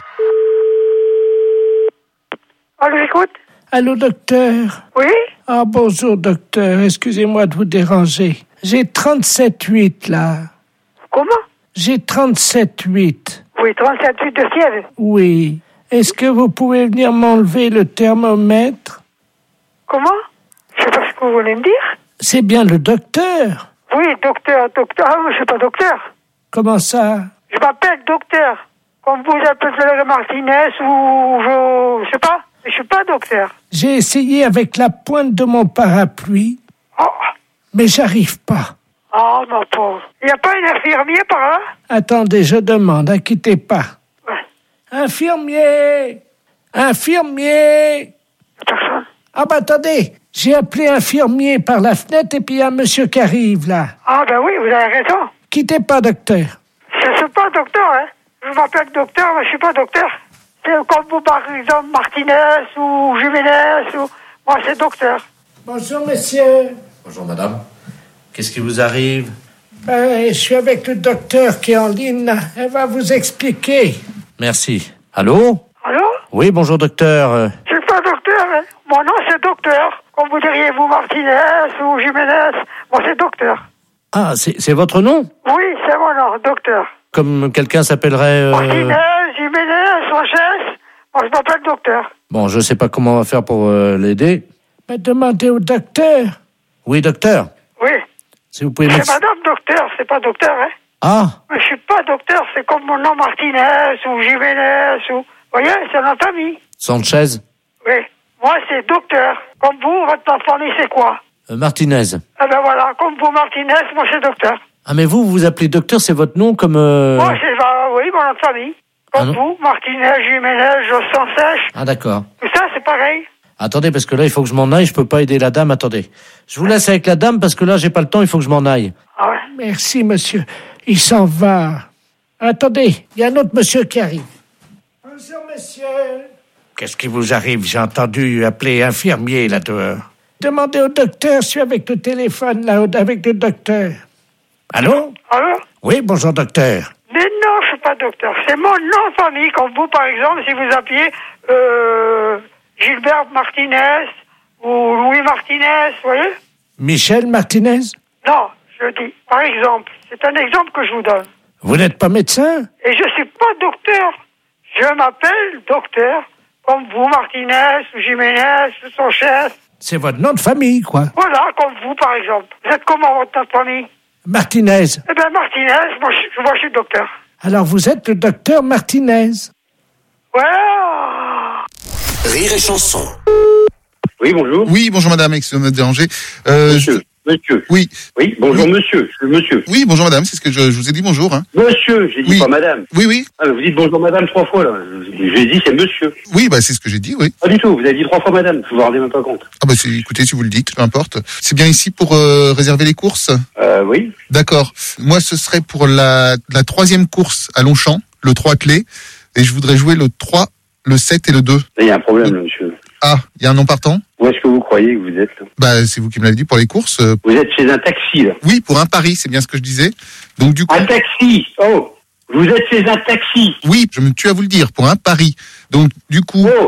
Allô, j'écoute. Allô, docteur? Oui? Ah, bonjour, docteur. Excusez-moi de vous déranger. J'ai 37,8 là. Comment? J'ai 37,8. Oui, 37,8 de fièvre. Oui. Est-ce que vous pouvez venir m'enlever le thermomètre? Comment? Je sais pas ce que vous voulez me dire. C'est bien le docteur. Oui, docteur. Ah, je suis pas docteur. Comment ça? Je m'appelle docteur. Comme vous appelez Martinez ou je sais pas. Je suis pas docteur. J'ai essayé avec la pointe de mon parapluie, mais j'arrive pas. Oh, ma pauvre. Il n'y a pas un infirmier par là? Attendez, je demande, inquiétez pas. Ouais. Infirmier! Personne. Ah bah attendez, j'ai appelé infirmier par la fenêtre et puis il y a un monsieur qui arrive là. Ah ben oui, vous avez raison. Quittez pas, docteur. Je suis pas docteur, hein. Je m'appelle docteur, mais je suis pas docteur. C'est comme vous, par exemple, Martinez ou Jiménez ou... Moi, c'est docteur. Bonjour, monsieur. Bonjour, madame. Qu'est-ce qui vous arrive? Je suis avec le docteur qui est en ligne, là. Elle va vous expliquer. Merci. Allô? Allô? Oui, bonjour, docteur. Je suis pas docteur, hein. Mon nom, c'est docteur. Comme vous diriez, vous, Martinez ou Jiménez. Moi, c'est docteur. Ah, c'est votre nom? Oui, c'est mon nom, docteur. Comme quelqu'un s'appellerait... Martinez, Jiménez, Sanchez. Moi, je m'appelle docteur. Bon, je sais pas comment on va faire pour l'aider. Demandez au docteur. Oui, docteur. Oui. Si vous pouvez c'est madame docteur, c'est pas docteur, hein. Ah. Mais je suis pas docteur, c'est comme mon nom Martinez ou Jiménez ou... Vous voyez, c'est notre famille. Sanchez. Oui. Moi, c'est docteur. Comme vous, votre famille, c'est quoi? Martinez. Eh ben voilà, comme vous, Martinez, moi, c'est docteur. Ah, mais vous vous appelez docteur, c'est votre nom comme... Moi, c'est... oui, mon nom de famille. Comme vous, Martinez, Jiménez, Jossan Sèche. Ah, d'accord. Tout ça, c'est pareil. Attendez, parce que là, il faut que je m'en aille, je peux pas aider la dame, attendez. Je vous laisse avec la dame, parce que là, j'ai pas le temps, il faut que je m'en aille. Ah ouais. Merci, monsieur. Il s'en va. Attendez, il y a un autre monsieur qui arrive. Bonjour, monsieur. Qu'est-ce qui vous arrive? J'ai entendu appeler infirmier, là, dehors. Demandez au docteur, je suis avec le téléphone, là, avec le docteur. Allô? Allô? Oui, bonjour, docteur. Mais non, je suis pas docteur. C'est mon nom de famille, comme vous, par exemple, si vous appuyez Gilbert Martinez ou Louis Martinez, vous voyez? Michel Martinez? Non, je dis, par exemple. C'est un exemple que je vous donne. Vous n'êtes pas médecin? Et je suis pas docteur. Je m'appelle docteur, comme vous, Martinez, ou Jiménez, ou Sanchez. C'est votre nom de famille, quoi. Voilà, comme vous, par exemple. Vous êtes comment, votre nom de famille? Martinez. Eh bien, Martinez, moi, je suis docteur. Alors, vous êtes le docteur Martinez. Voilà. Rire et chanson. Oui, bonjour. Oui, bonjour madame, excusez-moi de déranger. Monsieur. Oui. Oui, bonjour monsieur, je suis monsieur. Oui, bonjour madame, c'est ce que je vous ai dit bonjour. Hein. Monsieur, j'ai dit oui. Pas madame. Oui, oui. Ah, vous dites bonjour madame 3 fois, là. J'ai dit c'est monsieur. Oui, bah c'est ce que j'ai dit, oui. Pas du tout, vous avez dit 3 fois madame, je vous en rendez même pas compte. Ah bah écoutez, si vous le dites, peu importe. C'est bien ici pour réserver les courses? Oui. D'accord. Moi, ce serait pour la 3e course à Longchamp, le 3 clé, et je voudrais jouer le 3, le 7 et le 2. Il y a un problème, là, monsieur. Ah, il y a un non partant? Où est-ce que vous croyez que vous êtes là? Bah, c'est vous qui me l'avez dit pour les courses. Vous êtes chez un taxi, là? Oui, pour un pari, c'est bien ce que je disais. Donc du coup... Un taxi? Oh! Vous êtes chez un taxi? Oui, je me tue à vous le dire, pour un pari. Donc du coup... Oh!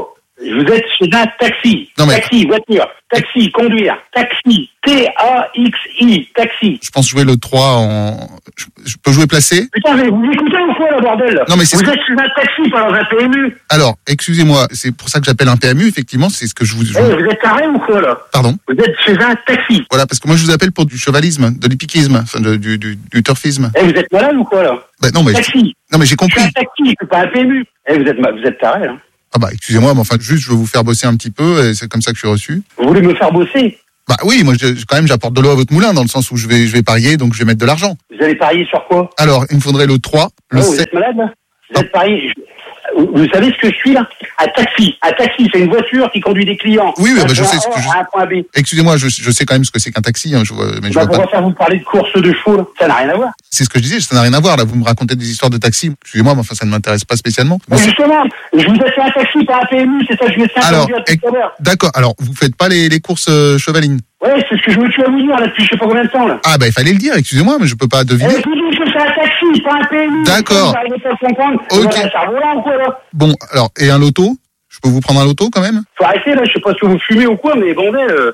Vous êtes chez un taxi. Non, mais... Taxi, voiture, taxi, conduire, taxi, T-A-X-I, taxi. Je pense jouer le 3 en... Je peux jouer placé? Putain, mais vous écoutez ou quoi, le bordel? Non, mais c'est vous êtes chez un taxi, pas dans un PMU. Alors, excusez-moi, c'est pour ça que j'appelle un PMU, effectivement, c'est ce que je vous... vous êtes carré ou quoi, là? Pardon? Vous êtes chez un taxi. Voilà, parce que moi je vous appelle pour du chevalisme, de l'hippiquisme, enfin du turfisme. Vous êtes malade ou quoi, là? Non, mais... Taxi. Non, mais j'ai compris. C'est un taxi, c'est pas un PMU. Vous êtes taré, là. Ah bah, excusez-moi, mais enfin, juste, je veux vous faire bosser un petit peu, et c'est comme ça que je suis reçu. Vous voulez me faire bosser? Bah oui, moi, quand même, j'apporte de l'eau à votre moulin, dans le sens où je vais parier, donc je vais mettre de l'argent. Vous allez parier sur quoi? Alors, il me faudrait le 3, le 7... Vous êtes malade, là? Vous êtes parié... Vous savez ce que je suis, là? Un taxi. Un taxi, c'est une voiture qui conduit des clients. Oui, bah, je sais ce que à un point B. Excusez-moi, je sais quand même ce que c'est qu'un taxi, hein, mais je vois pourquoi faire vous parler de course de chevaux, là? Ça n'a rien à voir. C'est ce que je disais, ça n'a rien à voir, là. Vous me racontez des histoires de taxi. Excusez-moi, mais enfin, ça ne m'intéresse pas spécialement. Mais justement, je vous ai fait un taxi, pas un PMU, c'est ça que je vais faire tout à l'heure. D'accord, alors, vous faites pas les courses chevalines? Ouais, c'est ce que je me suis à vous dire, là, depuis je sais pas combien de temps, là. Ah, bah, il fallait le dire, excusez-moi, mais je peux pas deviner. Je vous dis que c'est un taxi, pas un PMU. D'accord. Ok. Bon, alors, et un loto? Je peux vous prendre un loto, quand même? Faut arrêter, là, je sais pas si vous fumez ou quoi, mais bordel,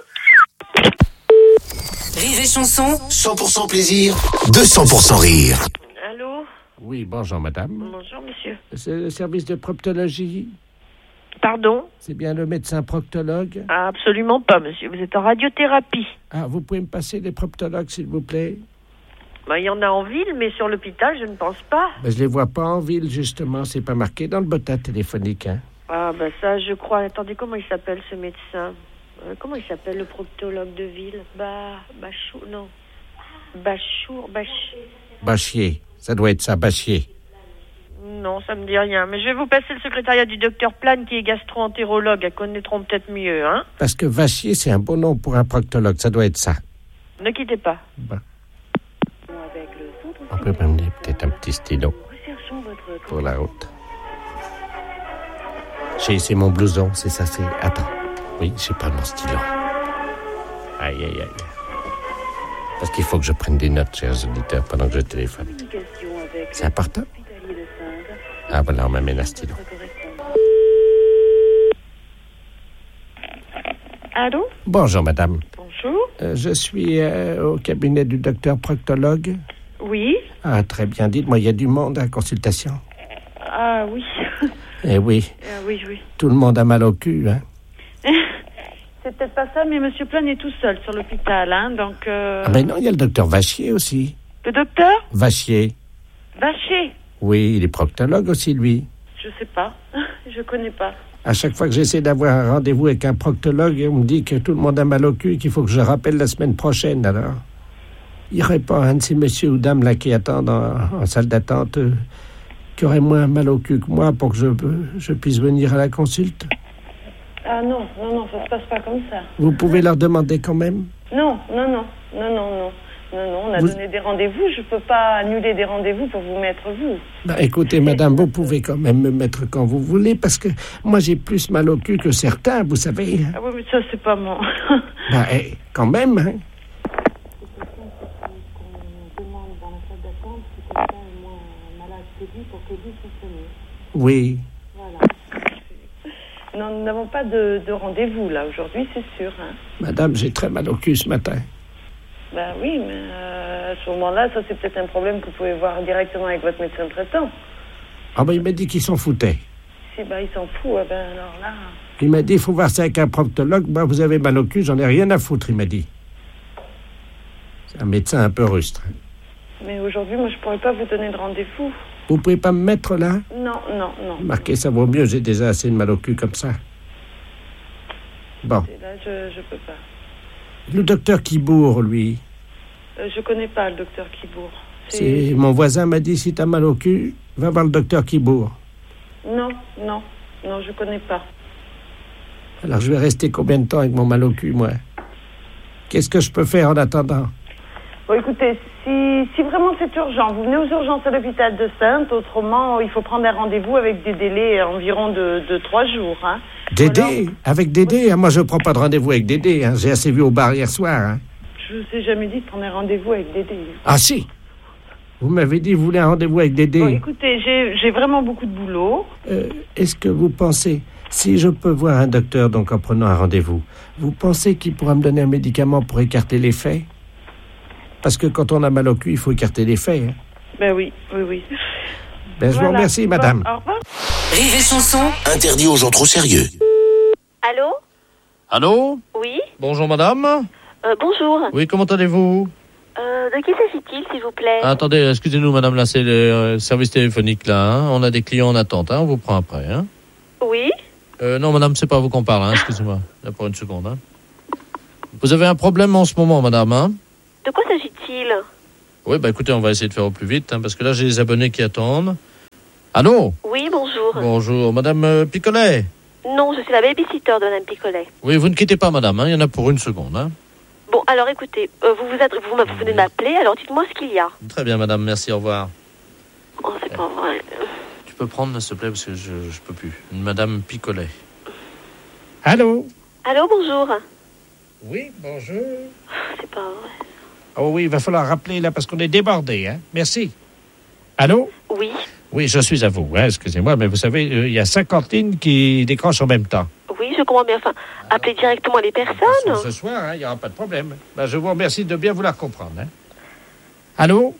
Rire et chanson. 100% plaisir, 200% rire. Allô? Oui, bonjour madame. Bonjour monsieur. C'est le service de proctologie. Pardon? C'est bien le médecin proctologue? Ah, absolument pas monsieur, vous êtes en radiothérapie. Ah, vous pouvez me passer les proctologues s'il vous plaît? Bah, il y en a en ville, mais sur l'hôpital, je ne pense pas. Ben, je les vois pas en ville justement, c'est pas marqué dans le botin téléphonique, hein. Ah, bah ça, je crois. Attendez, comment il s'appelle ce médecin? Comment il s'appelle le proctologue de ville? Bachour, non. Bachier, ça doit être ça, Bachier. Non, ça me dit rien. Mais je vais vous passer le secrétariat du docteur Plane qui est gastro-entérologue. Elles connaîtront peut-être mieux, hein. Parce que Vachier, c'est un beau nom pour un proctologue, ça doit être ça. Ne quittez pas. Bon. On peut m'amener peut-être un petit stylo pour la route. C'est mon blouson, c'est ça, c'est... Attends. Oui, j'ai pas mon stylo. Aïe, aïe, aïe. Parce qu'il faut que je prenne des notes, chers auditeurs, pendant que je téléphone. C'est important? Ah, voilà, on m'amène un stylo. Allô? Bonjour, madame. Bonjour. Je suis au cabinet du docteur proctologue. Oui. Ah, très bien. Dites-moi, il y a du monde à la consultation? Ah, oui. Eh oui. Oui. Tout le monde a mal au cul, hein? C'est peut-être pas ça, mais monsieur Plane est tout seul sur l'hôpital, hein, donc... Ah ben non, il y a le docteur Vachier aussi. Le docteur? Vachier. Vachier? Oui, il est proctologue aussi, lui. Je sais pas. Je connais pas. À chaque fois que j'essaie d'avoir un rendez-vous avec un proctologue, on me dit que tout le monde a mal au cul et qu'il faut que je rappelle la semaine prochaine, alors. Il n'y aurait pas un de ces messieurs ou dames là qui attendent en salle d'attente qui aurait moins mal au cul que moi pour que je puisse venir à la consulte? Ah non, ça se passe pas comme ça. Vous pouvez leur demander quand même? Non, on a donné des rendez-vous, je peux pas annuler des rendez-vous pour vous mettre vous. Bah, écoutez, madame, vous pouvez quand même me mettre quand vous voulez, parce que moi j'ai plus mal au cul que certains, vous savez. Ah oui, mais ça c'est pas moi. Bah, quand même, hein. Oui. Voilà. Non, nous n'avons pas de rendez-vous là aujourd'hui, c'est sûr. Hein. Madame, j'ai très mal au cul ce matin. Ben oui, mais à ce moment-là, ça c'est peut-être un problème que vous pouvez voir directement avec votre médecin traitant. Ah ben il m'a dit qu'il s'en foutait. Si il s'en fout, alors là... Il m'a dit, il faut voir ça avec un proctologue. Ben vous avez mal au cul, j'en ai rien à foutre, il m'a dit. C'est un médecin un peu rustre. Mais aujourd'hui, moi je pourrais pas vous donner de rendez-vous. Vous pouvez pas me mettre là? Non. Marquez, ça vaut mieux, j'ai déjà assez de mal au cul comme ça. Bon. Là, je peux pas. Le docteur Kibourg, lui. Je connais pas le docteur Kibourg. C'est... Mon voisin m'a dit, si t'as mal au cul, va voir le docteur Kibourg. Non, je connais pas. Alors je vais rester combien de temps avec mon mal au cul, moi? Qu'est-ce que je peux faire en attendant? Bon, écoutez, si vraiment c'est urgent, vous venez aux urgences à l'hôpital de Saintes. Autrement, il faut prendre un rendez-vous avec des délais environ de 3 jours. Hein. Dédé? Alors... Avec Dédé? Moi, je ne prends pas de rendez-vous avec Dédé. Hein. J'ai assez vu au bar hier soir. Hein. Je vous ai jamais dit de prendre un rendez-vous avec Dédé. Ah si? Vous m'avez dit que vous voulez un rendez-vous avec Dédé. Bon, écoutez, j'ai vraiment beaucoup de boulot. Est-ce que vous pensez Si je peux voir un docteur donc en prenant un rendez-vous, vous pensez qu'il pourra me donner un médicament pour écarter l'effet? Parce que quand on a mal au cul, il faut écarter l'effet. Hein. Ben oui. Ben, je vous remercie, madame. Au revoir. Rire et chanson. Interdit aux gens trop sérieux. Allô? Allô? Oui? Bonjour, madame. Bonjour. Oui, comment allez-vous? De qui s'agit-il, s'il vous plaît? Attendez, excusez-nous, madame, là, c'est le service téléphonique, là. Hein. On a des clients en attente, hein. On vous prend après, hein. Oui? Non, madame, c'est pas à vous qu'on parle, hein. Excusez-moi. Là, pour une seconde, hein. Vous avez un problème en ce moment, madame, hein? De quoi s'agit-il? Oui, bah écoutez, on va essayer de faire au plus vite, hein, parce que là, j'ai des abonnés qui attendent. Allô? Oui, bonjour. Bonjour, madame Picolet? Non, je suis la babysitter de madame Picolet. Oui, vous ne quittez pas, madame, hein. Il y en a pour une seconde, hein. Bon, alors écoutez, vous venez de m'appeler, alors dites-moi ce qu'il y a. Très bien, madame, merci, au revoir. Oh, c'est pas vrai. Tu peux prendre, s'il te plaît, parce que je peux plus. Madame Picolet. Allô? Allô, bonjour. Oui, bonjour. C'est pas vrai. Oh oui, il va falloir rappeler, là, parce qu'on est débordé, hein. Merci. Allô? Oui. Oui, je suis à vous, hein, excusez-moi, mais vous savez, il y a 50 lignes qui décrochent en même temps. Oui, je comprends bien. Enfin, appelez directement les personnes. Ce soir, il n'y aura pas de problème. Ben, je vous remercie de bien vouloir comprendre. Hein. Allô?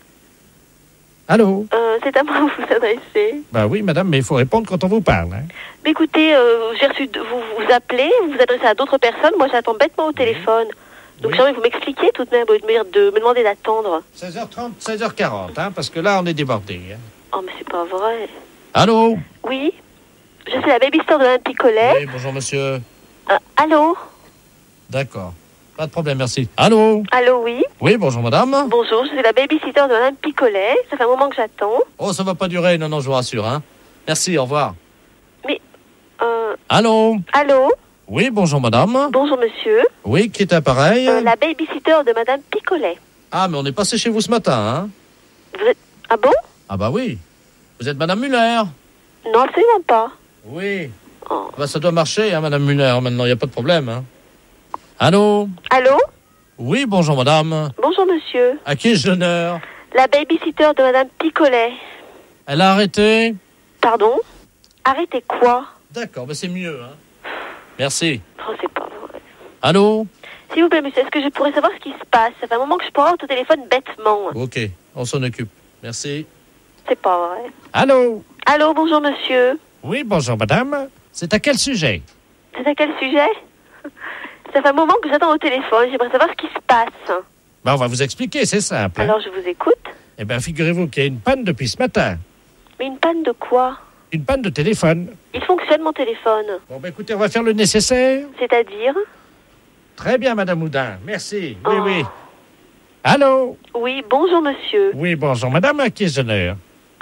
Allô? C'est à moi que vous vous adressez. Ben oui, madame, mais il faut répondre quand on vous parle. Hein. Mais écoutez, j'ai reçu vous appelez, vous vous adressez à d'autres personnes. Moi, j'attends bêtement au téléphone. Donc, j'aimerais que vous m'expliquiez tout de même, de me demander d'attendre. 16h30, 16h40, hein, parce que là, on est débordé. Hein. Oh, mais c'est pas vrai. Allô? Oui? Je suis la babysitter de madame Picolet. Oui, bonjour, monsieur. Allô? D'accord. Pas de problème, merci. Allô? Allô, oui? Oui, bonjour, madame. Bonjour, je suis la babysitter de madame Picolet. Ça fait un moment que j'attends. Oh, ça va pas durer, non, je vous rassure, hein. Merci, au revoir. Mais, Allô? Allô? Oui, bonjour, madame. Bonjour, monsieur. Oui, qui est appareil? La babysitter de madame Picolet. Ah, mais on est passé chez vous ce matin, hein. Vous êtes... Ah bon? Ah bah oui. Vous êtes madame Muller? Non, absolument pas. Oui. Oh. Bah, ça doit marcher, hein, madame Muller, maintenant, il n'y a pas de problème, hein. Allô? Allô? Oui, bonjour, madame. Bonjour, monsieur. À qui ai-je l'honneur? La babysitter de madame Picolet. Elle a arrêté? Pardon? Arrêté quoi? D'accord, bah c'est mieux, hein. Merci. Oh, c'est pas vrai. Allô? S'il vous plaît, monsieur, est-ce que je pourrais savoir ce qui se passe? Ça fait un moment que je parle au téléphone bêtement. Ok, on s'en occupe. Merci. C'est pas vrai. Allô? Allô, bonjour, monsieur. Oui, bonjour, madame. C'est à quel sujet? C'est à quel sujet? Ça fait un moment que j'attends au téléphone. J'aimerais savoir ce qui se passe. Ben, on va vous expliquer, c'est simple. Alors, je vous écoute. Eh bien, figurez-vous qu'il y a une panne depuis ce matin. Mais une panne de quoi? Une panne de téléphone. Il fonctionne, mon téléphone. Bon, ben, écoutez, on va faire le nécessaire. C'est-à-dire? Très bien, madame Houdin. Merci. Oui, oui. Allô? Oui, bonjour, monsieur. Oui, bonjour, madame. À qui ai-je l'honneur?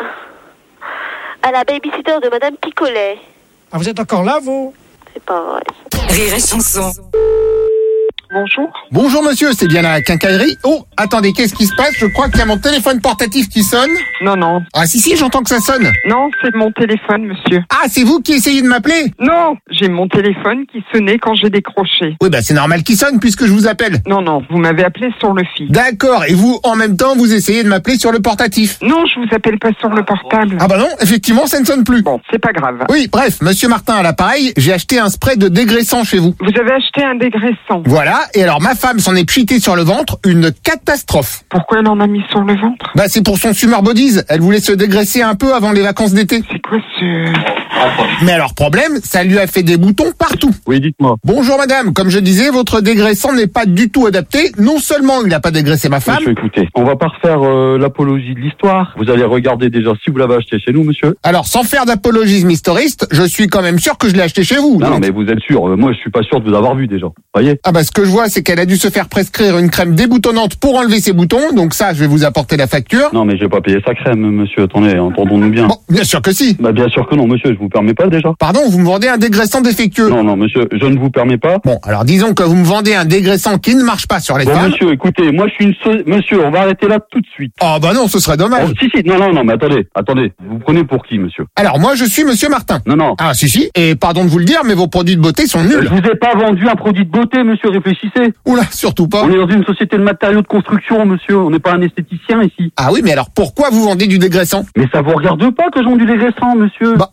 À la babysitter de madame Picolet. Ah, vous êtes encore là, vous? C'est pas vrai. Rire et chanson. Bonjour. Bonjour monsieur, c'est bien la quincaillerie. Oh, attendez, qu'est-ce qui se passe? Je crois qu'il y a mon téléphone portatif qui sonne. Non, non. Ah si, j'entends que ça sonne. Non, c'est mon téléphone, monsieur. Ah, c'est vous qui essayez de m'appeler? Non, j'ai mon téléphone qui sonnait quand j'ai décroché. Oui, bah c'est normal qu'il sonne puisque je vous appelle. Non, non, vous m'avez appelé sur le fixe. D'accord, et vous, en même temps, vous essayez de m'appeler sur le portatif? Non, je vous appelle pas sur le portable. Ah bah non, effectivement, ça ne sonne plus. Bon, c'est pas grave. Oui, bref, monsieur Martin à l'appareil, j'ai acheté un spray de dégraissant chez vous. Vous avez acheté un dégraissant? Voilà, et alors ma femme s'en est pchitée sur le ventre, une catastrophe. Pourquoi elle en a mis sur le ventre? Bah c'est pour son Summer Bodies, elle voulait se dégraisser un peu avant les vacances d'été. C'est quoi ce... Mais alors problème, ça lui a fait des boutons partout. Oui, dites-moi. Bonjour madame, comme je disais, votre dégraissant n'est pas du tout adapté. Non seulement il n'a pas dégraissé ma femme... Monsieur, écoutez, on va pas refaire l'apologie de l'histoire. Vous allez regarder déjà si vous l'avez acheté chez nous, monsieur. Alors, sans faire d'apologisme historiste, je suis quand même sûr que je l'ai acheté chez vous. Non, mais vous êtes sûr. Moi, je suis pas sûr de vous avoir vu déjà. Voyez? Ah bah ce que je vois, c'est qu'elle a dû se faire prescrire une crème déboutonnante pour enlever ses boutons. Donc ça, je vais vous apporter la facture. Non, mais je vais pas payer sa crème, monsieur. Attendez, entendons-nous bien. Bon, bien sûr que si. Bah bien sûr que non, monsieur. Je vous permets pas déjà. Pardon, vous me vendez un dégraissant défectueux. Non, non, monsieur, je ne vous permets pas. Bon, alors disons que vous me vendez un dégraissant qui ne marche pas sur les femmes. Monsieur, écoutez, moi je suis monsieur, on va arrêter là tout de suite. Oh bah non, ce serait dommage. Oh, si, non, mais attendez. Vous prenez pour qui, monsieur? Alors moi, je suis monsieur Martin. Non. Ah si. Et pardon de vous le dire, mais vos produits de beauté sont nuls. Je vous ai pas vendu un produit de beauté, monsieur, réfléchissez. Oula, surtout pas. On est dans une société de matériaux de construction, monsieur. On n'est pas un esthéticien ici. Ah oui, mais alors pourquoi vous vendez du dégraissant? Mais ça vous regarde pas que je vends du dégraissant, monsieur. Bah avouez que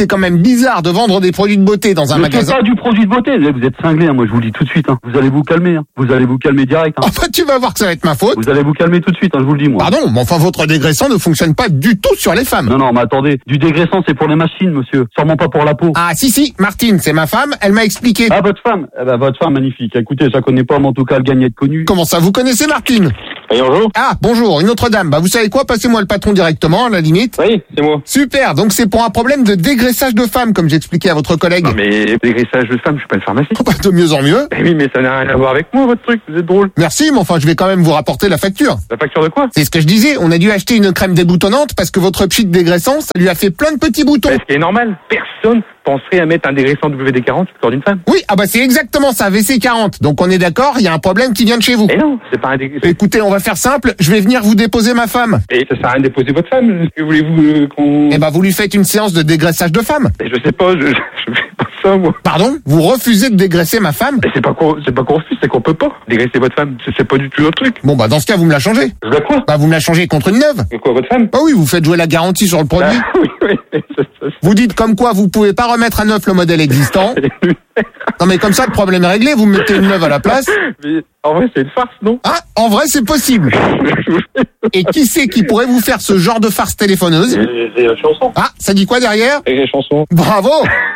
c'est quand même bizarre de vendre des produits de beauté dans un magasin. C'est pas du produit de beauté. Vous êtes cinglé, moi je vous le dis tout de suite. Vous allez vous calmer. Vous allez vous calmer direct. Oh bah tu vas voir que ça va être ma faute. Vous allez vous calmer tout de suite, je vous le dis moi. Pardon, mais enfin votre dégraissant ne fonctionne pas du tout sur les femmes. Non, mais attendez. Du dégraissant, c'est pour les machines, monsieur. Sûrement pas pour la peau. Ah si, Martine, c'est ma femme, elle m'a expliqué. Ah, votre femme. Votre femme, magnifique. Écoutez, je la connais pas, mais en tout cas, elle gagne à être connue. Comment ça, vous connaissez Martine? Bonjour. Ah, bonjour, une autre dame. Bah, vous savez quoi? Passez-moi le patron directement, à la limite. Oui, c'est moi. Super, donc c'est pour un problème de dégraissage de femme, comme j'expliquais à votre collègue. Non, mais dégraissage de femme, je suis pas une pharmacie. Bah, de mieux en mieux. Oui, mais ça n'a rien à voir avec moi, votre truc. Vous êtes drôle. Merci, mais enfin, je vais quand même vous rapporter la facture. La facture de quoi? C'est ce que je disais. On a dû acheter une crème déboutonnante parce que votre pchit dégraissant, ça lui a fait plein de petits boutons. Ce qui est normal. Personne penserait à mettre un dégraissant WD-40 sur le corps d'une femme. Oui, ah bah c'est exactement ça, WC-40. Donc on est d'accord, il y a un problème qui vient de chez vous. Mais non, c'est pas un dégraissant. Écoutez, on va faire simple, je vais venir vous déposer ma femme. Et ça sert à rien de déposer votre femme. Que voulez-vous qu'on... Eh bah vous lui faites une séance de dégraissage de femme. Mais je sais pas, je fais pas ça moi. Pardon? Vous refusez de dégraisser ma femme? Mais c'est pas qu'on refuse, c'est qu'on peut pas dégraisser votre femme. C'est pas du tout notre truc. Bon bah dans ce cas vous me la changez. Je dois quoi? Bah vous me la changez contre une neuve. Et quoi, votre femme? Bah oui, vous faites jouer la garantie sur le produit. Oui. Vous dites comme quoi vous pouvez pas remettre à neuf le modèle existant. Non mais comme ça le problème est réglé, vous mettez une neuve à la place. Mais en vrai c'est une farce, non? Ah, en vrai c'est possible. Et qui c'est qui pourrait vous faire ce genre de farce téléphoneuse? C'est la chanson. Ah, ça dit quoi derrière? C'est la chanson. Bravo.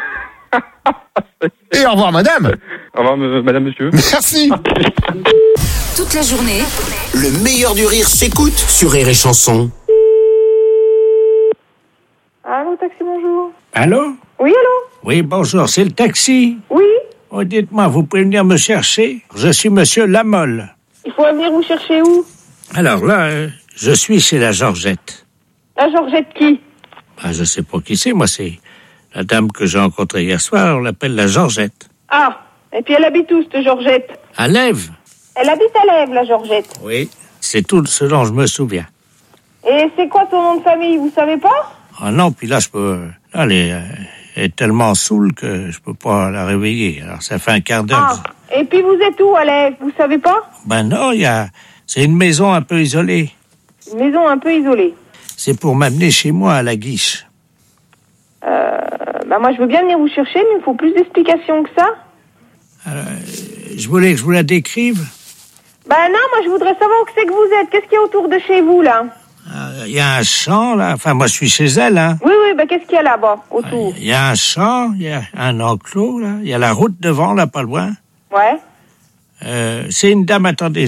Et au revoir madame. Au revoir madame, monsieur. Merci. Toute la journée, Le meilleur du rire s'écoute sur Rire et Chanson. Allô, taxi, bonjour. Allô? Oui, allô? Oui, bonjour, c'est le taxi. Oui. Oh, dites-moi, vous pouvez venir me chercher? Je suis monsieur Lamolle. Il faut venir vous chercher où? Alors là, je suis chez la Georgette. La Georgette qui? Ah, je sais pas qui c'est, moi c'est la dame que j'ai rencontrée hier soir, on l'appelle la Georgette. Ah, et puis elle habite où, cette Georgette? À Lèves? Elle habite à Lèves, la Georgette. Oui, c'est tout ce dont je me souviens. Et c'est quoi son nom de famille, vous savez pas? Ah non, puis là, je peux... Là, elle est tellement saoule que je peux pas la réveiller. Alors, ça fait un quart d'heure. Ah, et puis vous êtes où, à Lèves? Vous savez pas? Ben non, c'est une maison un peu isolée. Une maison un peu isolée. C'est pour m'amener chez moi à la Guiche. Bah moi, je veux bien venir vous chercher, mais il me faut plus d'explications que ça. Je voulais que je vous la décrive. Bah non, moi, je voudrais savoir où c'est que vous êtes. Qu'est-ce qu'il y a autour de chez vous, là? Il y a un champ, là. Enfin, moi, je suis chez elle, hein. Oui, bah qu'est-ce qu'il y a là-bas, autour? Il y a un champ, il y a un enclos, là. Il y a la route devant, là, pas loin. Ouais. C'est une dame, attendez.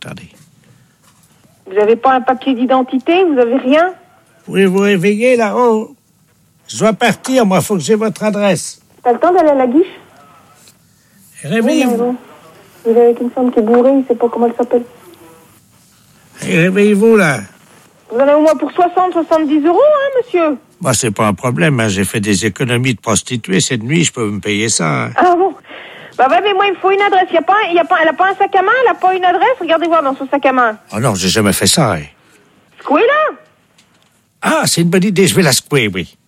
Vous avez pas un papier d'identité? Vous avez rien? Vous vous réveillez, là-haut? Je dois partir, moi, faut que j'ai votre adresse. T'as le temps d'aller à la Guiche? Réveillez-vous. Il est avec une femme qui est bourrée, il sait pas comment elle s'appelle. Réveillez-vous, là. Vous en avez au moins pour 70 euros, hein, monsieur? Moi, c'est pas un problème, hein. J'ai fait des économies de prostituée cette nuit, je peux me payer ça. Hein. Ah bon? Bah ouais, mais moi, il me faut une adresse. Elle a pas un sac à main? Elle a pas une adresse? Regardez voir dans son sac à main. Oh non, j'ai jamais fait ça, hein. Secouez là? Ah, c'est une bonne idée, je vais la secouer, oui.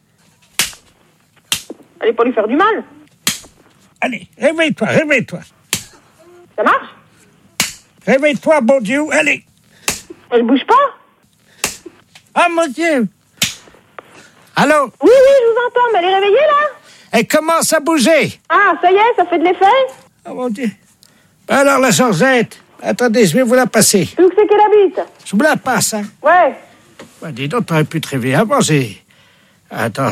Allez pas lui faire du mal. Allez, réveille-toi. Ça marche? Réveille-toi, bon Dieu, allez. Elle bouge pas? Ah, mon Dieu. Allô? Oui, je vous entends, mais elle est réveillée, là? Elle commence à bouger. Ah, ça y est, ça fait de l'effet? Oh, mon Dieu. Alors, la Georgette, attendez, je vais vous la passer. Où c'est qu'elle habite? Je vous la passe, hein. Ouais. Bah, dis donc, t'aurais pu te réveiller avant, Attends,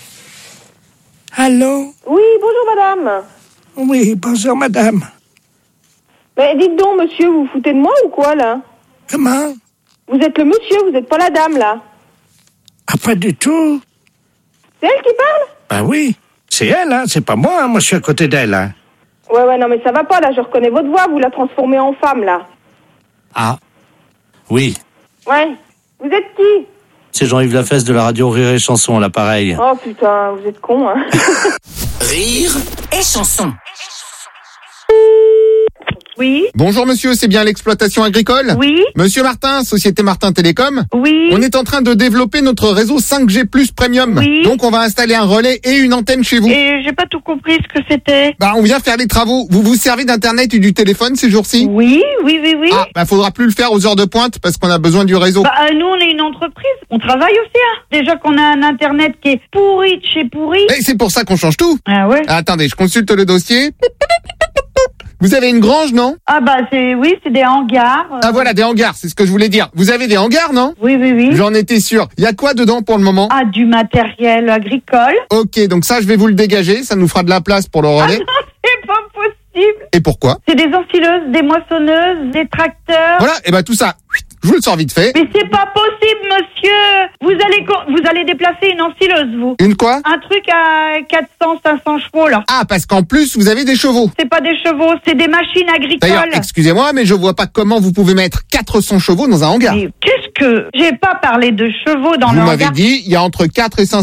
Allô? Oui, bonjour, madame. Oui, bonjour, madame. Mais dites donc, monsieur, vous vous foutez de moi ou quoi, là? Comment? Vous êtes le monsieur, vous n'êtes pas la dame, là. Ah, pas du tout. C'est elle qui parle? Ben oui, c'est elle, hein, c'est pas moi, hein. Moi je suis à côté d'elle, hein. Ouais, non, mais ça va pas, là, je reconnais votre voix, vous la transformez en femme, là. Ah, oui. Ouais, vous êtes qui? C'est Jean-Yves Lafesse de la radio Rire et Chanson, à l'appareil. Oh putain, vous êtes con, hein. Rire et Chanson. Oui. Bonjour monsieur, c'est bien l'exploitation agricole? Oui. Monsieur Martin, Société Martin Télécom? Oui. On est en train de développer notre réseau 5G+ Premium. Oui. Donc on va installer un relais et une antenne chez vous. Et j'ai pas tout compris ce que c'était. Bah on vient faire les travaux. Vous vous servez d'internet et du téléphone ces jours-ci? Oui. Ah, bah faudra plus le faire aux heures de pointe parce qu'on a besoin du réseau. Bah nous on est une entreprise, on travaille aussi. Hein. Déjà qu'on a un internet qui est pourri de chez pourri. Et c'est pour ça qu'on change tout. Ah ouais. Attendez, je consulte le dossier. Vous avez une grange, non? Ah bah c'est des hangars. Ah voilà, des hangars, c'est ce que je voulais dire. Vous avez des hangars, non? Oui. J'en étais sûr. Il y a quoi dedans pour le moment? Ah, du matériel agricole. Ok, donc ça je vais vous le dégager, ça nous fera de la place pour le relais. Ah non, c'est pas possible. Et pourquoi? C'est des ensileuses, des moissonneuses, des tracteurs. Voilà, et bah tout ça, je vous le sors vite fait. Mais c'est pas possible, monsieur. Vous allez déplacer une ensileuse, vous. Une quoi? Un truc à 400, 500 chevaux, là. Ah, parce qu'en plus, vous avez des chevaux. C'est pas des chevaux, c'est des machines agricoles. D'ailleurs, excusez-moi, mais je vois pas comment vous pouvez mettre 400 chevaux dans un hangar. Mais qu'est-ce que... J'ai pas parlé de chevaux dans le hangar. Vous m'avez dit, il y a entre 4 et 500